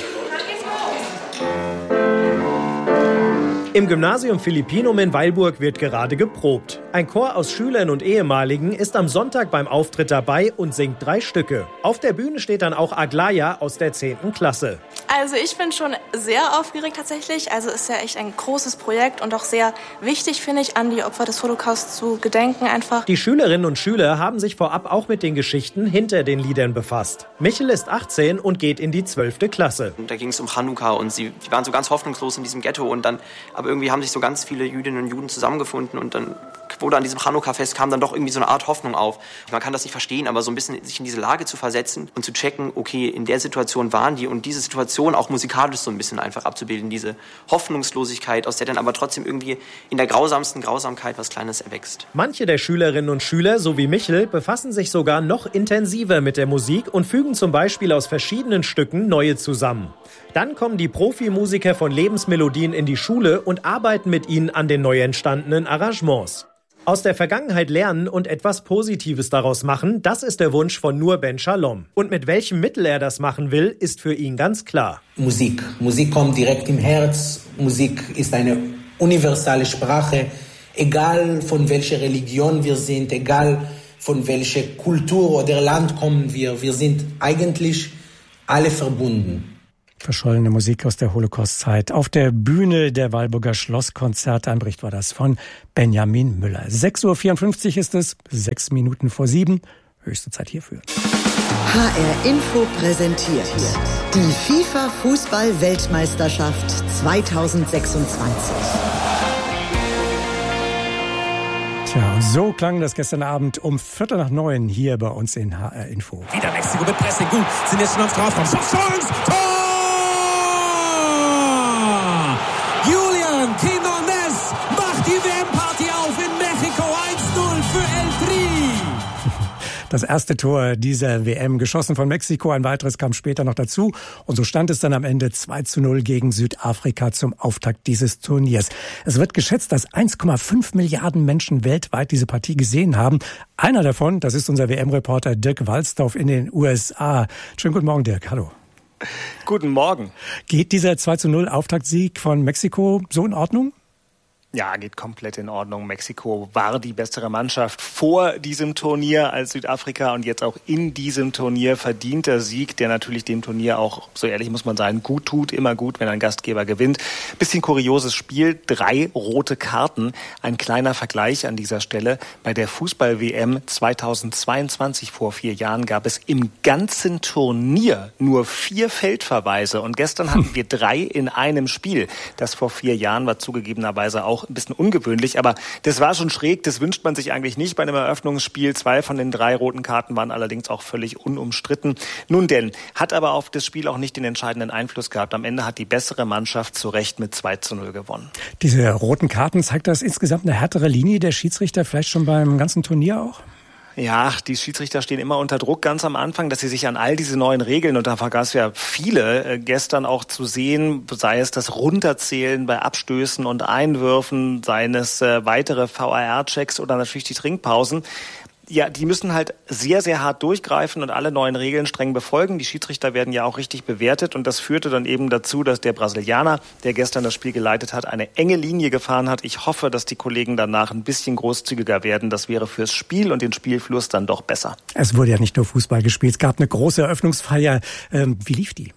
Im Gymnasium Philippinum in Weilburg wird gerade geprobt. Ein Chor aus Schülern und Ehemaligen ist am Sonntag beim Auftritt dabei und singt 3 Stücke. Auf der Bühne steht dann auch Aglaya aus der 10. Klasse. Also ich bin schon sehr aufgeregt tatsächlich. Also ist ja echt ein großes Projekt und auch sehr wichtig, finde ich, an die Opfer des Holocaust zu gedenken einfach. Die Schülerinnen und Schüler haben sich vorab auch mit den Geschichten hinter den Liedern befasst. Michel ist 18 und geht in die 12. Klasse. Da ging es um Chanukka und die waren so ganz hoffnungslos in diesem Ghetto und dann aber aber irgendwie haben sich so ganz viele Jüdinnen und Juden zusammengefunden und dann wurde an diesem Chanukka-Fest kam dann doch irgendwie so eine Art Hoffnung auf. Man kann das nicht verstehen, aber so ein bisschen sich in diese Lage zu versetzen und zu checken, okay, in der Situation waren die und diese Situation auch musikalisch so ein bisschen einfach abzubilden, diese Hoffnungslosigkeit, aus der dann aber trotzdem irgendwie in der grausamsten Grausamkeit was Kleines erwächst. Manche der Schülerinnen und Schüler, so wie Michel, befassen sich sogar noch intensiver mit der Musik und fügen zum Beispiel aus verschiedenen Stücken neue zusammen. Dann kommen die Profimusiker von Lebensmelodien in die Schule und arbeiten mit ihnen an den neu entstandenen Arrangements. Aus der Vergangenheit lernen und etwas Positives daraus machen, das ist der Wunsch von Nur Ben Shalom. Und mit welchem Mittel er das machen will, ist für ihn ganz klar. Musik. Musik kommt direkt im Herz. Musik ist eine universale Sprache. Egal von welcher Religion wir sind, egal von welcher Kultur oder Land kommen wir sind eigentlich alle verbunden. Verschollene Musik aus der Holocaust-Zeit. Auf der Bühne der Weilburger Schlosskonzerte. Ein Bericht war das von Benjamin Müller. 6.54 Uhr ist es, 6 Minuten vor 7. Höchste Zeit hierfür. HR Info präsentiert die FIFA-Fußball-Weltmeisterschaft 2026. Tja, so klang das gestern Abend um 8:45 hier bei uns in HR Info. Wieder Mexiko mit Pressing. Gut, sind jetzt schon am Strafraum. Chance! Tor! Julian Quinones macht die WM-Party auf in Mexiko. 1-0 für El Tri. Das erste Tor dieser WM geschossen von Mexiko. Ein weiteres kam später noch dazu. Und so stand es dann am Ende 2-0 gegen Südafrika zum Auftakt dieses Turniers. Es wird geschätzt, dass 1,5 Milliarden Menschen weltweit diese Partie gesehen haben. Einer davon, das ist unser WM-Reporter Dirk Walzdorf in den USA. Schönen guten Morgen, Dirk. Hallo. Guten Morgen. Geht dieser 2-0 Auftaktsieg von Mexiko so in Ordnung? Ja, geht komplett in Ordnung. Mexiko war die bessere Mannschaft vor diesem Turnier als Südafrika und jetzt auch in diesem Turnier verdienter Sieg, der natürlich dem Turnier auch, so ehrlich muss man sagen, gut tut. Immer gut, wenn ein Gastgeber gewinnt. Bisschen kurioses Spiel, 3 rote Karten. Ein kleiner Vergleich an dieser Stelle. Bei der Fußball-WM 2022 vor 4 Jahren gab es im ganzen Turnier nur 4 Feldverweise und gestern hatten wir 3 in einem Spiel. Das vor 4 Jahren war zugegebenerweise auch ein bisschen ungewöhnlich, aber das war schon schräg, das wünscht man sich eigentlich nicht bei einem Eröffnungsspiel. 2 von den 3 roten Karten waren allerdings auch völlig unumstritten. Nun denn, hat aber auf das Spiel auch nicht den entscheidenden Einfluss gehabt. Am Ende hat die bessere Mannschaft zu Recht mit 2-0 gewonnen. Diese roten Karten, zeigt das insgesamt eine härtere Linie der Schiedsrichter, vielleicht schon beim ganzen Turnier auch? Ja, die Schiedsrichter stehen immer unter Druck ganz am Anfang, dass sie sich an all diese neuen Regeln, und da gab es ja viele gestern auch zu sehen, sei es das Runterzählen bei Abstößen und Einwürfen, seien es weitere VAR-Checks oder natürlich die Trinkpausen. Ja, die müssen halt sehr, sehr hart durchgreifen und alle neuen Regeln streng befolgen. Die Schiedsrichter werden ja auch richtig bewertet und das führte dann eben dazu, dass der Brasilianer, der gestern das Spiel geleitet hat, eine enge Linie gefahren hat. Ich hoffe, dass die Kollegen danach ein bisschen großzügiger werden. Das wäre fürs Spiel und den Spielfluss dann doch besser. Es wurde ja nicht nur Fußball gespielt, es gab eine große Eröffnungsfeier. Wie lief die?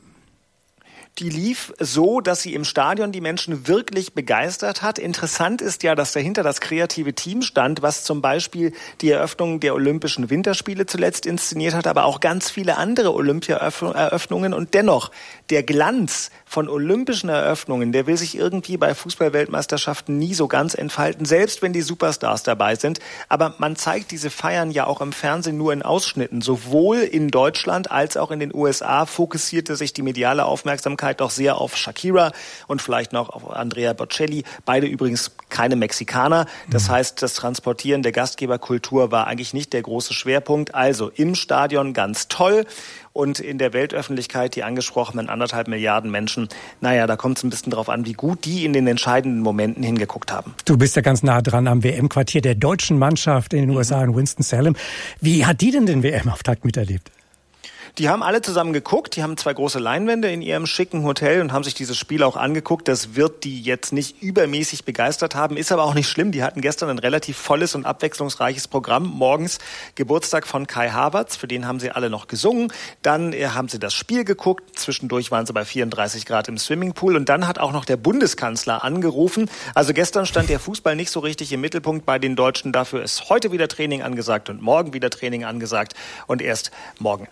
Die lief so, dass sie im Stadion die Menschen wirklich begeistert hat. Interessant ist ja, dass dahinter das kreative Team stand, was zum Beispiel die Eröffnung der Olympischen Winterspiele zuletzt inszeniert hat, aber auch ganz viele andere Olympia-Eröffnungen. Und dennoch, der Glanz von olympischen Eröffnungen, der will sich irgendwie bei Fußball-Weltmeisterschaften nie so ganz entfalten, selbst wenn die Superstars dabei sind. Aber man zeigt diese Feiern ja auch im Fernsehen nur in Ausschnitten. Sowohl in Deutschland als auch in den USA fokussierte sich die mediale Aufmerksamkeit doch sehr auf Shakira und vielleicht noch auf Andrea Bocelli. Beide übrigens keine Mexikaner. Das heißt, das Transportieren der Gastgeberkultur war eigentlich nicht der große Schwerpunkt. Also im Stadion ganz toll. Und in der Weltöffentlichkeit die angesprochenen 1,5 Milliarden Menschen, naja, da kommt es ein bisschen drauf an, wie gut die in den entscheidenden Momenten hingeguckt haben. Du bist ja ganz nah dran am WM-Quartier der deutschen Mannschaft in den USA in Winston-Salem. Wie hat die denn den WM-Auftakt miterlebt? Die haben alle zusammen geguckt, die haben 2 große Leinwände in ihrem schicken Hotel und haben sich dieses Spiel auch angeguckt. Das wird die jetzt nicht übermäßig begeistert haben, ist aber auch nicht schlimm. Die hatten gestern ein relativ volles und abwechslungsreiches Programm. Morgens Geburtstag von Kai Havertz, für den haben sie alle noch gesungen. Dann haben sie das Spiel geguckt, zwischendurch waren sie bei 34 Grad im Swimmingpool und dann hat auch noch der Bundeskanzler angerufen. Also gestern stand der Fußball nicht so richtig im Mittelpunkt bei den Deutschen. Dafür ist heute wieder Training angesagt und morgen wieder Training angesagt und erst morgen Abend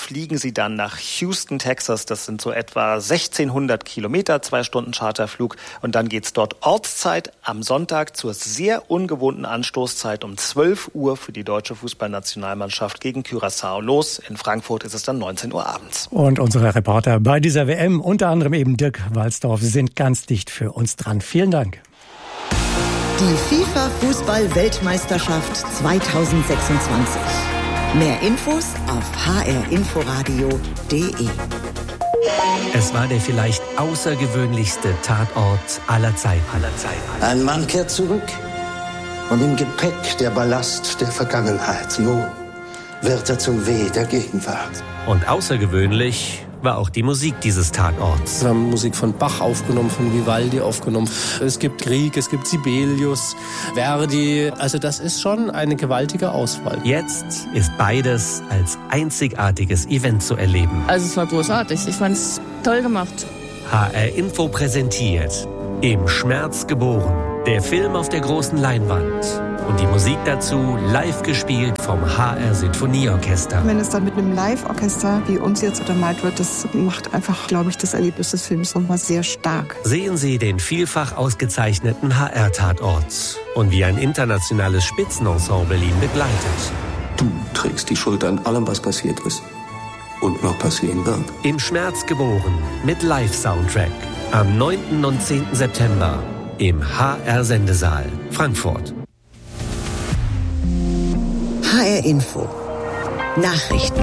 fliegen sie dann nach Houston, Texas. Das sind so etwa 1600 Kilometer, 2 Stunden Charterflug. Und dann geht's dort Ortszeit am Sonntag zur sehr ungewohnten Anstoßzeit um 12 Uhr für die deutsche Fußballnationalmannschaft gegen Curaçao los. In Frankfurt ist es dann 19 Uhr abends. Und unsere Reporter bei dieser WM, unter anderem eben Dirk Walsdorf, sind ganz dicht für uns dran. Vielen Dank. Die FIFA-Fußball-Weltmeisterschaft 2026. Mehr Infos auf hrinforadio.de. Es war der vielleicht außergewöhnlichste Tatort aller Zeiten. Ein Mann kehrt zurück und im Gepäck der Ballast der Vergangenheit. So wird er zum Weh der Gegenwart. Und außergewöhnlich war auch die Musik dieses Tatorts. Wir haben Musik von Bach aufgenommen, von Vivaldi aufgenommen. Es gibt Grieg, es gibt Sibelius, Verdi. Also das ist schon eine gewaltige Auswahl. Jetzt ist beides als einzigartiges Event zu erleben. Also es war großartig. Ich fand es toll gemacht. HR Info präsentiert Im Schmerz geboren. Der Film auf der großen Leinwand. Und die Musik dazu live gespielt vom HR Sinfonieorchester. Wenn es dann mit einem Live-Orchester wie uns jetzt untermalt wird, das macht einfach, glaube ich, das Erlebnis des Films nochmal sehr stark. Sehen Sie den vielfach ausgezeichneten HR-Tatort und wie ein internationales Spitzenensemble ihn begleitet. Du trägst die Schuld an allem, was passiert ist und noch passieren wird. Im Schmerz geboren mit Live-Soundtrack am 9. und 10. September im HR-Sendesaal Frankfurt. HR Info. Nachrichten.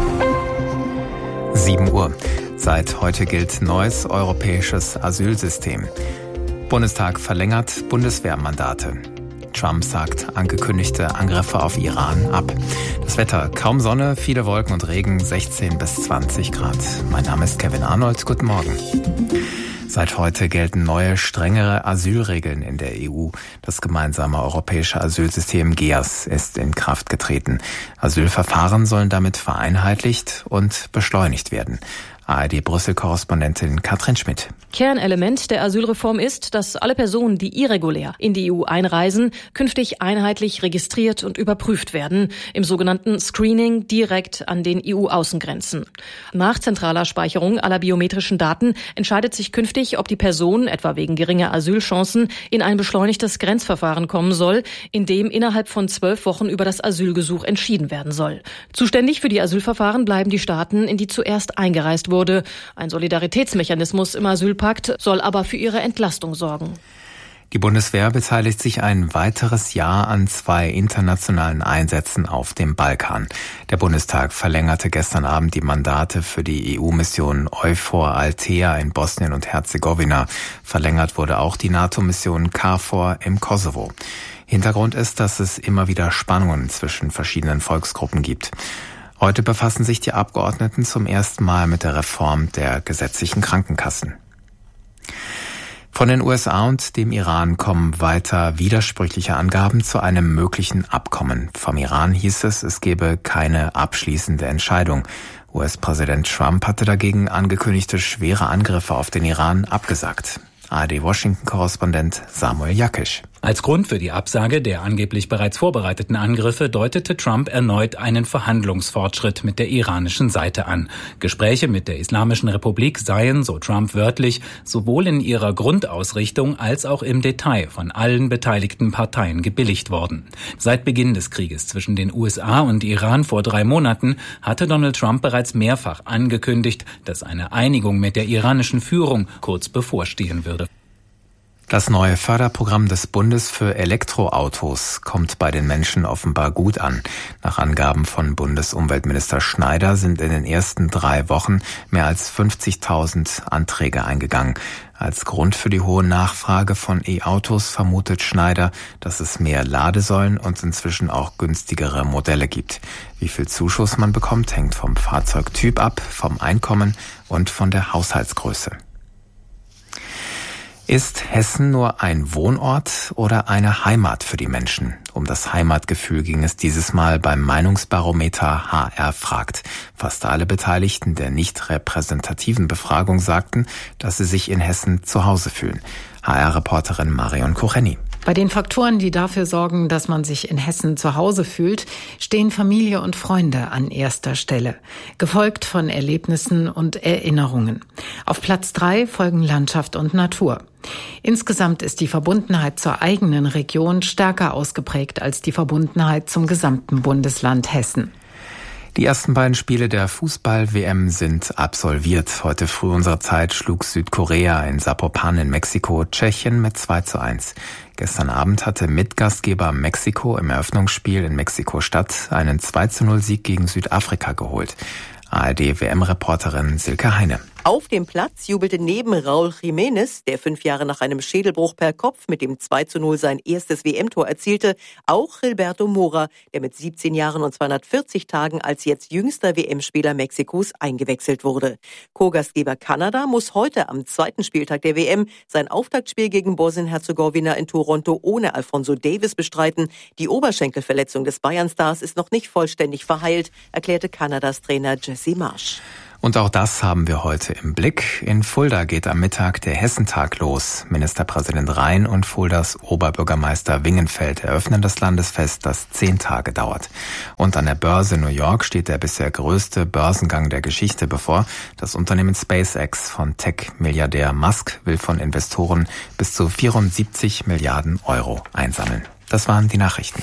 7 Uhr. Seit heute gilt neues europäisches Asylsystem. Bundestag verlängert Bundeswehrmandate. Trump sagt angekündigte Angriffe auf Iran ab. Das Wetter, kaum Sonne, viele Wolken und Regen, 16 bis 20 Grad. Mein Name ist Kevin Arnold. Guten Morgen. Seit heute gelten neue, strengere Asylregeln in der EU. Das gemeinsame europäische Asylsystem GEAS ist in Kraft getreten. Asylverfahren sollen damit vereinheitlicht und beschleunigt werden. ARD-Brüssel-Korrespondentin Katrin Schmidt. Kernelement der Asylreform ist, dass alle Personen, die irregulär in die EU einreisen, künftig einheitlich registriert und überprüft werden, im sogenannten Screening direkt an den EU-Außengrenzen. Nach zentraler Speicherung aller biometrischen Daten entscheidet sich künftig, ob die Person, etwa wegen geringer Asylchancen, in ein beschleunigtes Grenzverfahren kommen soll, in dem innerhalb von 12 Wochen über das Asylgesuch entschieden werden soll. Zuständig für die Asylverfahren bleiben die Staaten, in die zuerst eingereist wurde. Ein Solidaritätsmechanismus im Asylpakt soll aber für ihre Entlastung sorgen. Die Bundeswehr beteiligt sich ein weiteres Jahr an 2 internationalen Einsätzen auf dem Balkan. Der Bundestag verlängerte gestern Abend die Mandate für die EU-Mission EUFOR Althea in Bosnien und Herzegowina. Verlängert wurde auch die NATO-Mission KFOR im Kosovo. Hintergrund ist, dass es immer wieder Spannungen zwischen verschiedenen Volksgruppen gibt. Heute befassen sich die Abgeordneten zum ersten Mal mit der Reform der gesetzlichen Krankenkassen. Von den USA und dem Iran kommen weiter widersprüchliche Angaben zu einem möglichen Abkommen. Vom Iran hieß es, es gebe keine abschließende Entscheidung. US-Präsident Trump hatte dagegen angekündigte schwere Angriffe auf den Iran abgesagt. ARD-Washington-Korrespondent Samuel Jakisch. Als Grund für die Absage der angeblich bereits vorbereiteten Angriffe deutete Trump erneut einen Verhandlungsfortschritt mit der iranischen Seite an. Gespräche mit der Islamischen Republik seien, so Trump wörtlich, sowohl in ihrer Grundausrichtung als auch im Detail von allen beteiligten Parteien gebilligt worden. Seit Beginn des Krieges zwischen den USA und Iran vor 3 Monaten hatte Donald Trump bereits mehrfach angekündigt, dass eine Einigung mit der iranischen Führung kurz bevorstehen würde. Das neue Förderprogramm des Bundes für Elektroautos kommt bei den Menschen offenbar gut an. Nach Angaben von Bundesumweltminister Schneider sind in den ersten 3 Wochen mehr als 50.000 Anträge eingegangen. Als Grund für die hohe Nachfrage von E-Autos vermutet Schneider, dass es mehr Ladesäulen und inzwischen auch günstigere Modelle gibt. Wie viel Zuschuss man bekommt, hängt vom Fahrzeugtyp ab, vom Einkommen und von der Haushaltsgröße. Ist Hessen nur ein Wohnort oder eine Heimat für die Menschen? Um das Heimatgefühl ging es dieses Mal beim Meinungsbarometer HR fragt. Fast alle Beteiligten der nicht repräsentativen Befragung sagten, dass sie sich in Hessen zu Hause fühlen. HR-Reporterin Marion Kucheni. Bei den Faktoren, die dafür sorgen, dass man sich in Hessen zu Hause fühlt, stehen Familie und Freunde an erster Stelle, gefolgt von Erlebnissen und Erinnerungen. Auf Platz 3 folgen Landschaft und Natur. Insgesamt ist die Verbundenheit zur eigenen Region stärker ausgeprägt als die Verbundenheit zum gesamten Bundesland Hessen. Die ersten beiden Spiele der Fußball-WM sind absolviert. Heute früh unserer Zeit schlug Südkorea in Zapopan in Mexiko Tschechien mit 2:1. Gestern Abend hatte Mitgastgeber Mexiko im Eröffnungsspiel in Mexiko-Stadt einen 2:0-Sieg gegen Südafrika geholt. ARD-WM-Reporterin Silke Heine. Auf dem Platz jubelte neben Raúl Jiménez, der 5 Jahre nach einem Schädelbruch per Kopf mit dem 2:0 sein erstes WM-Tor erzielte, auch Gilberto Mora, der mit 17 Jahren und 240 Tagen als jetzt jüngster WM-Spieler Mexikos eingewechselt wurde. Co-Gastgeber Kanada muss heute am zweiten Spieltag der WM sein Auftaktspiel gegen Bosnien-Herzegowina in Toronto ohne Alphonso Davies bestreiten. Die Oberschenkelverletzung des Bayern-Stars ist noch nicht vollständig verheilt, erklärte Kanadas Trainer Jesse Marsch. Und auch das haben wir heute im Blick. In Fulda geht am Mittag der Hessentag los. Ministerpräsident Rhein und Fuldas Oberbürgermeister Wingenfeld eröffnen das Landesfest, das 10 Tage dauert. Und an der Börse New York steht der bisher größte Börsengang der Geschichte bevor. Das Unternehmen SpaceX von Tech-Milliardär Musk will von Investoren bis zu 74 Milliarden Euro einsammeln. Das waren die Nachrichten.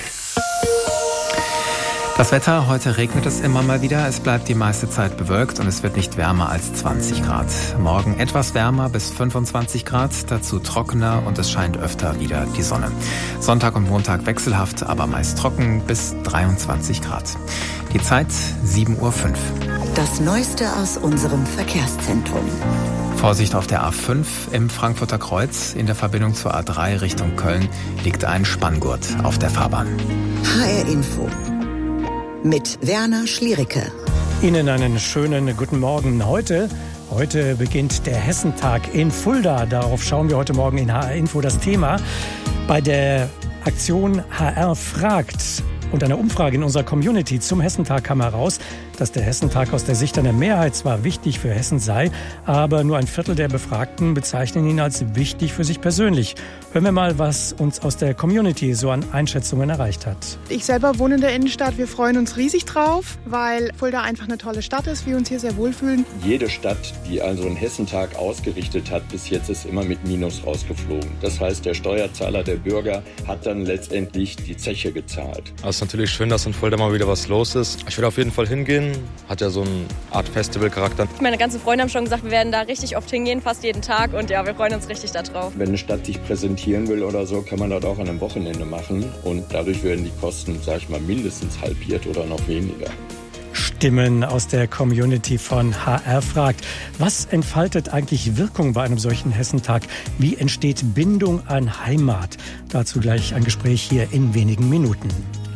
Das Wetter, heute regnet es immer mal wieder, es bleibt die meiste Zeit bewölkt und es wird nicht wärmer als 20 Grad. Morgen etwas wärmer bis 25 Grad, dazu trockener und es scheint öfter wieder die Sonne. Sonntag und Montag wechselhaft, aber meist trocken bis 23 Grad. Die Zeit 7:05 Uhr. Das Neueste aus unserem Verkehrszentrum. Vorsicht auf der A5 im Frankfurter Kreuz. In der Verbindung zur A3 Richtung Köln liegt ein Spanngurt auf der Fahrbahn. HR Info mit Werner Schliericke. Ihnen einen schönen guten Morgen. Heute beginnt der Hessentag in Fulda. Darauf schauen wir heute Morgen in HR Info. Das Thema bei der Aktion HR fragt und einer Umfrage in unserer Community zum Hessentag kam heraus, dass der Hessentag aus der Sicht einer Mehrheit zwar wichtig für Hessen sei, aber nur ein Viertel der Befragten bezeichnen ihn als wichtig für sich persönlich. Hören wir mal, was uns aus der Community so an Einschätzungen erreicht hat. Ich selber wohne in der Innenstadt. Wir freuen uns riesig drauf, weil Fulda einfach eine tolle Stadt ist, wir uns hier sehr wohlfühlen. Jede Stadt, die also einen Hessentag ausgerichtet hat, bis jetzt ist immer mit Minus rausgeflogen. Das heißt, der Steuerzahler, der Bürger, hat dann letztendlich die Zeche gezahlt. Es ist natürlich schön, dass in Fulda mal wieder was los ist. Ich würde auf jeden Fall hingehen. Hat ja so eine Art Festivalcharakter. Meine ganzen Freunde haben schon gesagt, wir werden da richtig oft hingehen, fast jeden Tag. Und ja, wir freuen uns richtig darauf. Wenn eine Stadt sich präsentieren will oder so, kann man das auch an einem Wochenende machen. Und dadurch werden die Kosten, sag ich mal, mindestens halbiert oder noch weniger. Stimmen aus der Community von HR fragt. Was entfaltet eigentlich Wirkung bei einem solchen Hessentag? Wie entsteht Bindung an Heimat? Dazu gleich ein Gespräch hier in wenigen Minuten.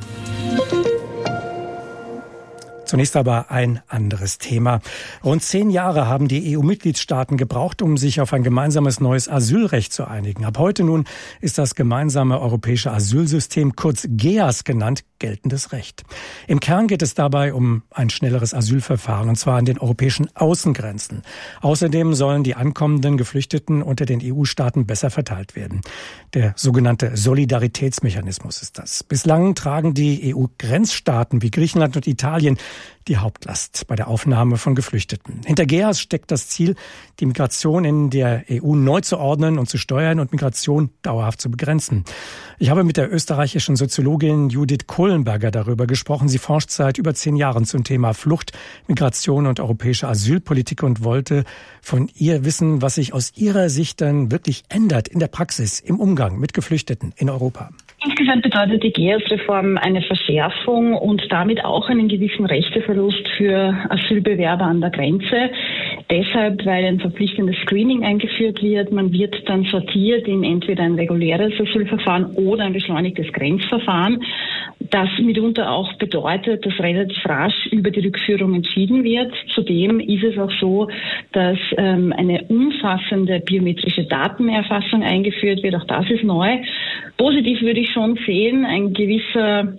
Zunächst aber ein anderes Thema. Rund 10 Jahre haben die EU-Mitgliedstaaten gebraucht, um sich auf ein gemeinsames neues Asylrecht zu einigen. Ab heute nun ist das gemeinsame europäische Asylsystem, kurz GEAS genannt, geltendes Recht. Im Kern geht es dabei um ein schnelleres Asylverfahren, und zwar an den europäischen Außengrenzen. Außerdem sollen die ankommenden Geflüchteten unter den EU-Staaten besser verteilt werden. Der sogenannte Solidaritätsmechanismus ist das. Bislang tragen die EU-Grenzstaaten wie Griechenland und Italien die Hauptlast bei der Aufnahme von Geflüchteten. Hinter GEAS steckt das Ziel, die Migration in der EU neu zu ordnen und zu steuern und Migration dauerhaft zu begrenzen. Ich habe mit der österreichischen Soziologin Judith Kohlenberger darüber gesprochen. Sie forscht seit über 10 Jahren zum Thema Flucht, Migration und europäische Asylpolitik und wollte von ihr wissen, was sich aus ihrer Sicht dann wirklich ändert in der Praxis, im Umgang mit Geflüchteten in Europa. Insgesamt bedeutet die GEAS-Reform eine Verschärfung und damit auch einen gewissen Rechteverlust für Asylbewerber an der Grenze. Deshalb, weil ein verpflichtendes Screening eingeführt wird. Man wird dann sortiert in entweder ein reguläres Asylverfahren oder ein beschleunigtes Grenzverfahren. Das mitunter auch bedeutet, dass relativ rasch über die Rückführung entschieden wird. Zudem ist es auch so, dass eine umfassende biometrische Datenerfassung eingeführt wird. Auch das ist neu. Positiv würde ich schon sehen, ein gewisser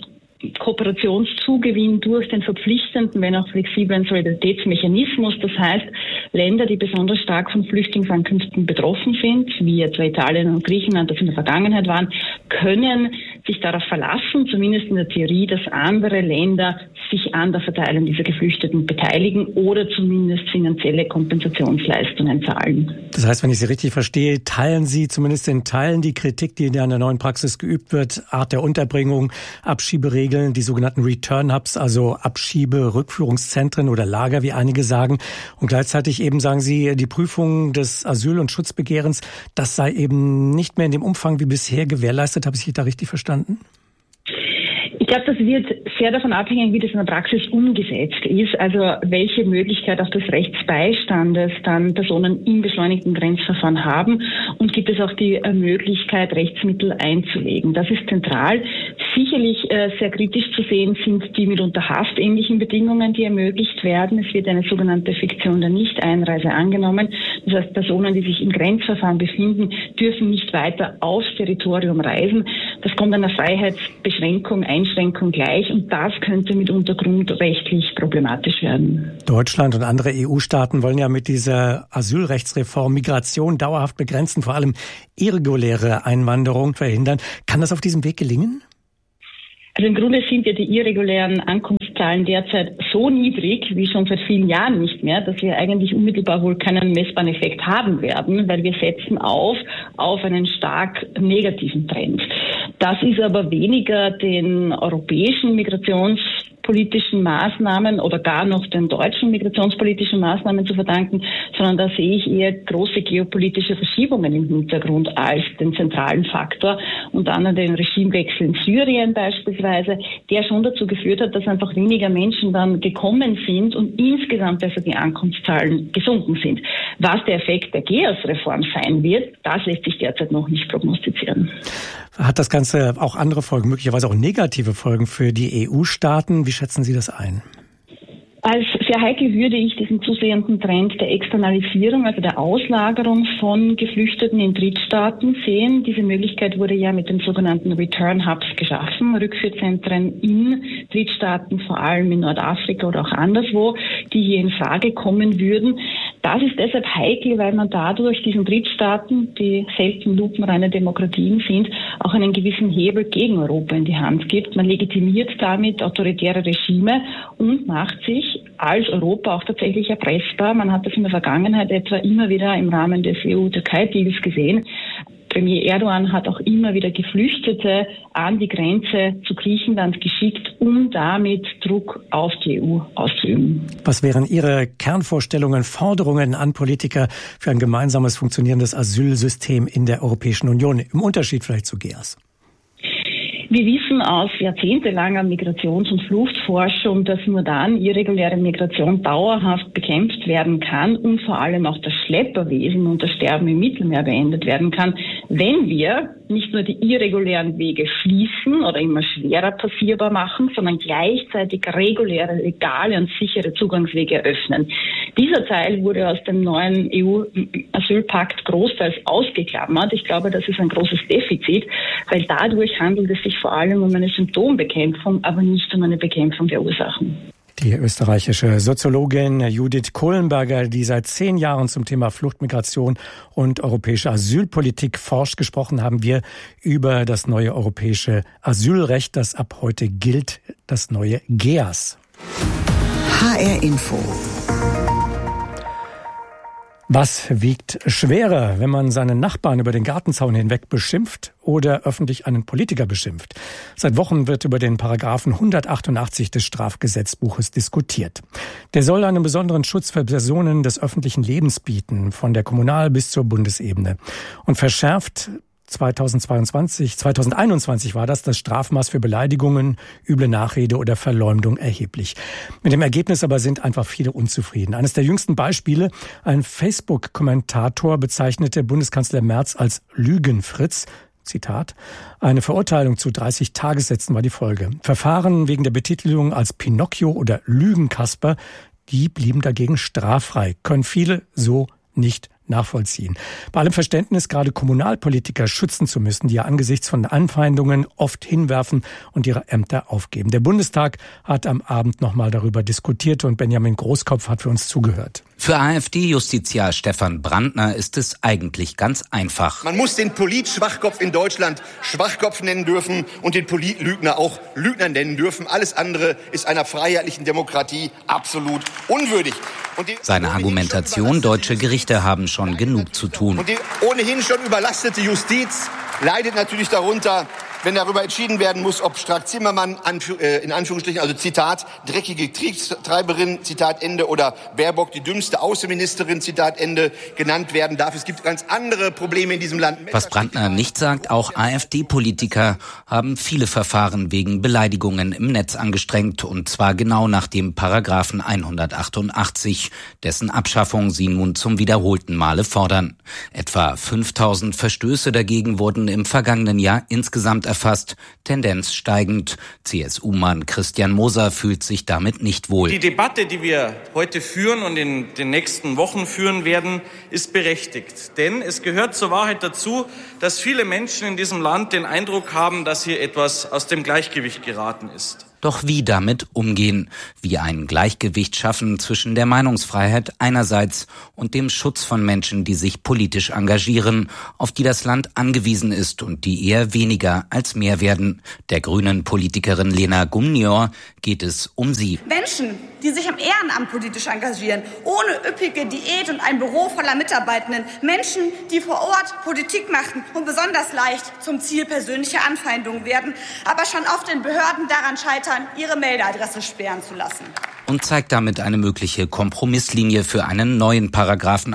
Kooperationszugewinn durch den verpflichtenden, wenn auch flexiblen Solidaritätsmechanismus. Das heißt, Länder, die besonders stark von Flüchtlingsankünften betroffen sind, wie etwa Italien und Griechenland das in der Vergangenheit waren, können sich darauf verlassen, zumindest in der Theorie, dass andere Länder sich an der Verteilung dieser Geflüchteten beteiligen oder zumindest finanzielle Kompensationsleistungen zahlen. Das heißt, wenn ich Sie richtig verstehe, teilen Sie zumindest in Teilen die Kritik, die in der neuen Praxis geübt wird, Art der Unterbringung, Abschieberegeln, die sogenannten Return Hubs, also Abschiebe-Rückführungszentren oder Lager, wie einige sagen. Und gleichzeitig eben sagen Sie, die Prüfung des Asyl- und Schutzbegehrens, das sei eben nicht mehr in dem Umfang wie bisher gewährleistet. Habe ich Sie da richtig verstanden? Ich glaube, das wird sehr davon abhängen, wie das in der Praxis umgesetzt ist. Also welche Möglichkeit auch des Rechtsbeistandes dann Personen im beschleunigten Grenzverfahren haben und gibt es auch die Möglichkeit, Rechtsmittel einzulegen. Das ist zentral. Sicherlich sehr kritisch zu sehen sind die mitunter haftähnlichen Bedingungen, die ermöglicht werden. Es wird eine sogenannte Fiktion der Nichteinreise angenommen. Das heißt, Personen, die sich im Grenzverfahren befinden, dürfen nicht weiter aufs Territorium reisen. Das kommt einer Freiheitsbeschränkung, Einschränkung gleich und das könnte mitunter grundrechtlich problematisch werden. Deutschland und andere EU-Staaten wollen ja mit dieser Asylrechtsreform Migration dauerhaft begrenzen, vor allem irreguläre Einwanderung verhindern. Kann das auf diesem Weg gelingen? Also im Grunde sind ja die irregulären Ankunftszahlen derzeit so niedrig wie schon seit vielen Jahren nicht mehr, dass wir eigentlich unmittelbar wohl keinen messbaren Effekt haben werden, weil wir setzen auf einen stark negativen Trend. Das ist aber weniger den europäischen migrationspolitischen Maßnahmen oder gar noch den deutschen migrationspolitischen Maßnahmen zu verdanken, sondern da sehe ich eher große geopolitische Verschiebungen im Hintergrund als den zentralen Faktor und dann den Regimewechsel in Syrien beispielsweise, der schon dazu geführt hat, dass einfach weniger Menschen dann gekommen sind und insgesamt also die Ankunftszahlen gesunken sind. Was der Effekt der GEAS-Reform sein wird, das lässt sich derzeit noch nicht prognostizieren. Hat das Ganze auch andere Folgen, möglicherweise auch negative Folgen für die EU-Staaten? Wie schätzen Sie das ein? Als sehr heikel würde ich diesen zusehenden Trend der Externalisierung, also der Auslagerung von Geflüchteten in Drittstaaten sehen. Diese Möglichkeit wurde ja mit den sogenannten Return Hubs geschaffen, Rückführzentren in Drittstaaten, vor allem in Nordafrika oder auch anderswo, die hier in Frage kommen würden. Das ist deshalb heikel, weil man dadurch diesen Drittstaaten, die selten lupenreine Demokratien sind, auch einen gewissen Hebel gegen Europa in die Hand gibt. Man legitimiert damit autoritäre Regime und macht sich als Europa auch tatsächlich erpressbar. Man hat das in der Vergangenheit etwa immer wieder im Rahmen des EU-Türkei-Deals gesehen. Premier Erdogan hat auch immer wieder Geflüchtete an die Grenze zu Griechenland geschickt, um damit Druck auf die EU auszuüben. Was wären Ihre Kernvorstellungen, Forderungen an Politiker für ein gemeinsames funktionierendes Asylsystem in der Europäischen Union, im Unterschied vielleicht zu GEAS? Wir wissen aus jahrzehntelanger Migrations- und Fluchtforschung, dass nur dann irreguläre Migration dauerhaft bekämpft werden kann und vor allem auch das Schlepperwesen und das Sterben im Mittelmeer beendet werden kann, wenn wir nicht nur die irregulären Wege schließen oder immer schwerer passierbar machen, sondern gleichzeitig reguläre, legale und sichere Zugangswege eröffnen. Dieser Teil wurde aus dem neuen EU-Asylpakt großteils ausgeklammert. Ich glaube, das ist ein großes Defizit, weil dadurch handelt es sich vor allem um eine Symptombekämpfung, aber nicht um eine Bekämpfung der Ursachen. Die österreichische Soziologin Judith Kohlenberger, die seit 10 Jahren zum Thema Flucht, Migration und europäische Asylpolitik forscht, gesprochen haben wir über das neue europäische Asylrecht, das ab heute gilt, das neue GEAS. HR Info. Was wiegt schwerer, wenn man seinen Nachbarn über den Gartenzaun hinweg beschimpft oder öffentlich einen Politiker beschimpft? Seit Wochen wird über den Paragraphen 188 des Strafgesetzbuches diskutiert. Der soll einen besonderen Schutz für Personen des öffentlichen Lebens bieten, von der Kommunal- bis zur Bundesebene, und verschärft 2021 war das Strafmaß für Beleidigungen, üble Nachrede oder Verleumdung erheblich. Mit dem Ergebnis aber sind einfach viele unzufrieden. Eines der jüngsten Beispiele: ein Facebook-Kommentator bezeichnete Bundeskanzler Merz als Lügenfritz. Zitat: Eine Verurteilung zu 30 Tagessätzen war die Folge. Verfahren wegen der Betitelung als Pinocchio oder Lügenkasper, die blieben dagegen straffrei. Können viele so nicht nachvollziehen. Bei allem Verständnis, gerade Kommunalpolitiker schützen zu müssen, die ja angesichts von Anfeindungen oft hinwerfen und ihre Ämter aufgeben. Der Bundestag hat am Abend nochmal darüber diskutiert und Benjamin Großkopf hat für uns zugehört. Für AfD-Justiziar Stefan Brandner ist es eigentlich ganz einfach. Man muss den Polit-Schwachkopf in Deutschland Schwachkopf nennen dürfen und den Polit-Lügner auch Lügner nennen dürfen. Alles andere ist einer freiheitlichen Demokratie absolut unwürdig. Seine Argumentation, deutsche Gerichte haben schon genug zu tun. Und die ohnehin schon überlastete Justiz leidet natürlich darunter, wenn darüber entschieden werden muss, ob Strack-Zimmermann, in Anführungsstrichen, also Zitat, dreckige Kriegstreiberin, Zitat Ende, oder Baerbock, die dümmste Außenministerin, Zitat Ende, genannt werden darf. Es gibt ganz andere Probleme in diesem Land. Was Brandner nicht sagt, auch AfD-Politiker haben viele Verfahren wegen Beleidigungen im Netz angestrengt, und zwar genau nach dem Paragraphen 188, dessen Abschaffung sie nun zum wiederholten Male fordern. Etwa 5000 Verstöße dagegen wurden im vergangenen Jahr insgesamt erfasst, Tendenz steigend. CSU-Mann Christian Moser fühlt sich damit nicht wohl. Die Debatte, die wir heute führen und in den nächsten Wochen führen werden, ist berechtigt. Denn es gehört zur Wahrheit dazu, dass viele Menschen in diesem Land den Eindruck haben, dass hier etwas aus dem Gleichgewicht geraten ist. Doch wie damit umgehen? Wie ein Gleichgewicht schaffen zwischen der Meinungsfreiheit einerseits und dem Schutz von Menschen, die sich politisch engagieren, auf die das Land angewiesen ist und die eher weniger als mehr werden? Der grünen Politikerin Lena Gumnior geht es um sie. Menschen, die sich im Ehrenamt politisch engagieren, ohne üppige Diät und ein Büro voller Mitarbeitenden. Menschen, die vor Ort Politik machen und besonders leicht zum Ziel persönlicher Anfeindungen werden, aber schon auf den Behörden daran scheitern, ihre Meldeadresse sperren zu lassen. Und zeigt damit eine mögliche Kompromisslinie für einen neuen Paragraphen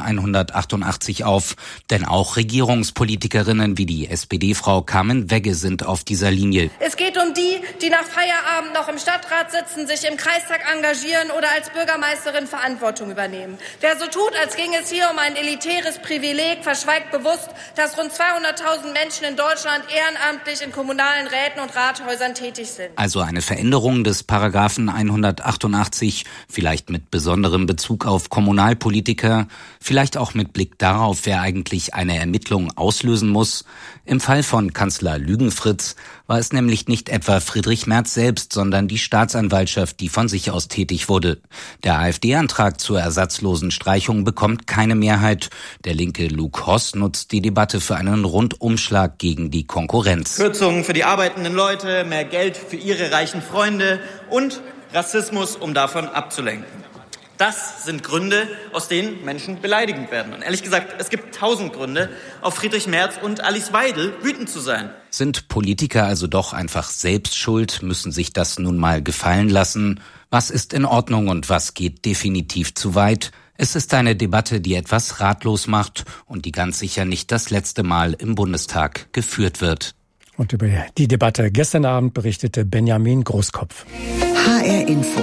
188 auf. Denn auch Regierungspolitikerinnen wie die SPD-Frau Carmen Wegge sind auf dieser Linie. Es geht um die, die nach Feierabend noch im Stadtrat sitzen, sich im Kreistag engagieren oder als Bürgermeisterin Verantwortung übernehmen. Wer so tut, als ginge es hier um ein elitäres Privileg, verschweigt bewusst, dass rund 200.000 Menschen in Deutschland ehrenamtlich in kommunalen Räten und Rathäusern tätig sind. Also eine Veränderung des Paragraphen 188, vielleicht mit besonderem Bezug auf Kommunalpolitiker, vielleicht auch mit Blick darauf, wer eigentlich eine Ermittlung auslösen muss. Im Fall von Kanzler Lügenfritz war es nämlich nicht etwa Friedrich Merz selbst, sondern die Staatsanwaltschaft, die von sich aus tätig wurde. Der AfD-Antrag zur ersatzlosen Streichung bekommt keine Mehrheit. Der linke Luke Hoss nutzt die Debatte für einen Rundumschlag gegen die Konkurrenz. Kürzungen für die arbeitenden Leute, mehr Geld für ihre reichen Freunde und Rassismus, um davon abzulenken. Das sind Gründe, aus denen Menschen beleidigend werden. Und ehrlich gesagt, es gibt 1000 Gründe, auf Friedrich Merz und Alice Weidel wütend zu sein. Sind Politiker also doch einfach selbst schuld, müssen sich das nun mal gefallen lassen? Was ist in Ordnung und was geht definitiv zu weit? Es ist eine Debatte, die etwas ratlos macht und die ganz sicher nicht das letzte Mal im Bundestag geführt wird. Und über die Debatte gestern Abend berichtete Benjamin Großkopf. HR Info.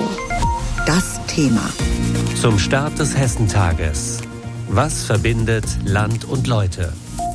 Das Thema. Zum Start des Hessentages. Was verbindet Land und Leute?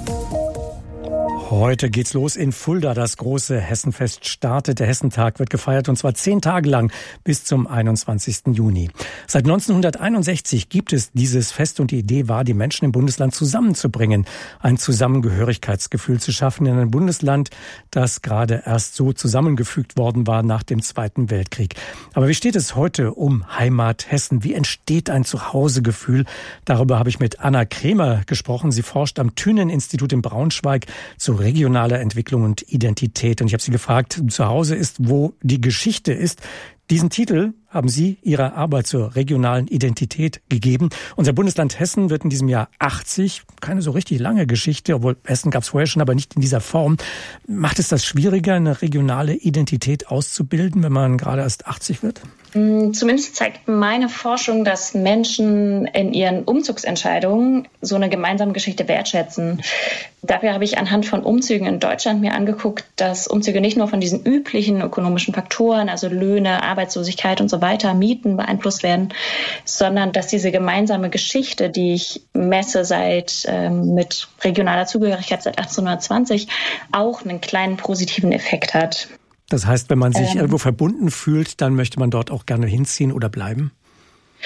Heute geht's los in Fulda. Das große Hessenfest startet. Der Hessentag wird gefeiert, und zwar 10 Tage lang bis zum 21. Juni. Seit 1961 gibt es dieses Fest, und die Idee war, die Menschen im Bundesland zusammenzubringen, ein Zusammengehörigkeitsgefühl zu schaffen in einem Bundesland, das gerade erst so zusammengefügt worden war nach dem Zweiten Weltkrieg. Aber wie steht es heute um Heimat Hessen? Wie entsteht ein Zuhausegefühl? Darüber habe ich mit Anna Kremer gesprochen. Sie forscht am Thünen-Institut in Braunschweig zu regionaler Entwicklung und Identität. Und ich habe sie gefragt, zu Hause ist, wo die Geschichte ist. Diesen Titel haben Sie Ihrer Arbeit zur regionalen Identität gegeben. Unser Bundesland Hessen wird in diesem Jahr 80. Keine so richtig lange Geschichte, obwohl Hessen gab es vorher schon, aber nicht in dieser Form. Macht es das schwieriger, eine regionale Identität auszubilden, wenn man gerade erst 80 wird? Zumindest zeigt meine Forschung, dass Menschen in ihren Umzugsentscheidungen so eine gemeinsame Geschichte wertschätzen. Dafür habe ich anhand von Umzügen in Deutschland mir angeguckt, dass Umzüge nicht nur von diesen üblichen ökonomischen Faktoren, also Löhne, Arbeitslosigkeit und so weiter, Mieten beeinflusst werden, sondern dass diese gemeinsame Geschichte, die ich messe mit regionaler Zugehörigkeit seit 1820, auch einen kleinen positiven Effekt hat. Das heißt, wenn man sich irgendwo verbunden fühlt, dann möchte man dort auch gerne hinziehen oder bleiben?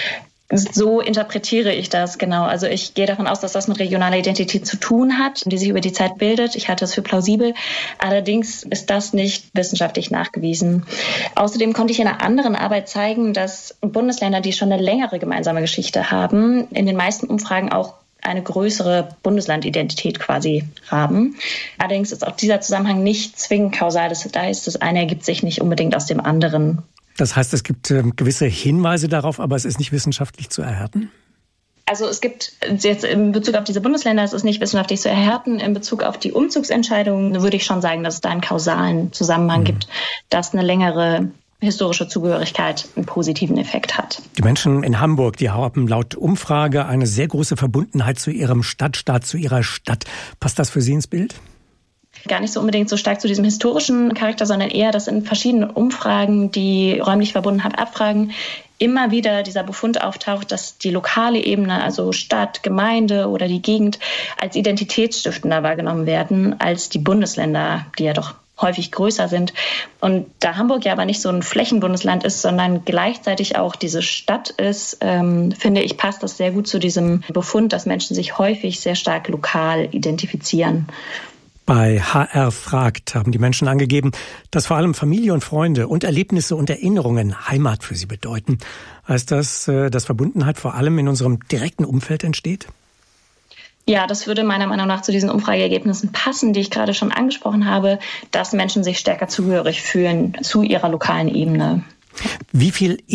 So interpretiere ich das, genau. Also ich gehe davon aus, dass das mit regionaler Identität zu tun hat, die sich über die Zeit bildet. Ich halte das für plausibel. Allerdings ist das nicht wissenschaftlich nachgewiesen. Außerdem konnte ich in einer anderen Arbeit zeigen, dass Bundesländer, die schon eine längere gemeinsame Geschichte haben, in den meisten Umfragen auch eine größere Bundeslandidentität quasi haben. Allerdings ist auch dieser Zusammenhang nicht zwingend kausal. Das heißt, das eine ergibt sich nicht unbedingt aus dem anderen. Das heißt, es gibt gewisse Hinweise darauf, aber es ist nicht wissenschaftlich zu erhärten? Also es gibt jetzt in Bezug auf diese Bundesländer, es ist nicht wissenschaftlich zu erhärten. In Bezug auf die Umzugsentscheidungen würde ich schon sagen, dass es da einen kausalen Zusammenhang gibt, dass eine längere historische Zugehörigkeit einen positiven Effekt hat. Die Menschen in Hamburg, die haben laut Umfrage eine sehr große Verbundenheit zu ihrem Stadtstaat, zu ihrer Stadt. Passt das für Sie ins Bild? Gar nicht so unbedingt so stark zu diesem historischen Charakter, sondern eher, dass in verschiedenen Umfragen, die räumliche Verbundenheit abfragen, immer wieder dieser Befund auftaucht, dass die lokale Ebene, also Stadt, Gemeinde oder die Gegend, als identitätsstiftender wahrgenommen werden als die Bundesländer, die ja doch häufig größer sind. Und da Hamburg ja aber nicht so ein Flächenbundesland ist, sondern gleichzeitig auch diese Stadt ist, finde ich, passt das sehr gut zu diesem Befund, dass Menschen sich häufig sehr stark lokal identifizieren. Bei HR fragt haben die Menschen angegeben, dass vor allem Familie und Freunde und Erlebnisse und Erinnerungen Heimat für sie bedeuten. Heißt das, dass Verbundenheit vor allem in unserem direkten Umfeld entsteht? Ja, das würde meiner Meinung nach zu diesen Umfrageergebnissen passen, die ich gerade schon angesprochen habe, dass Menschen sich stärker zugehörig fühlen zu ihrer lokalen Ebene. Wie viel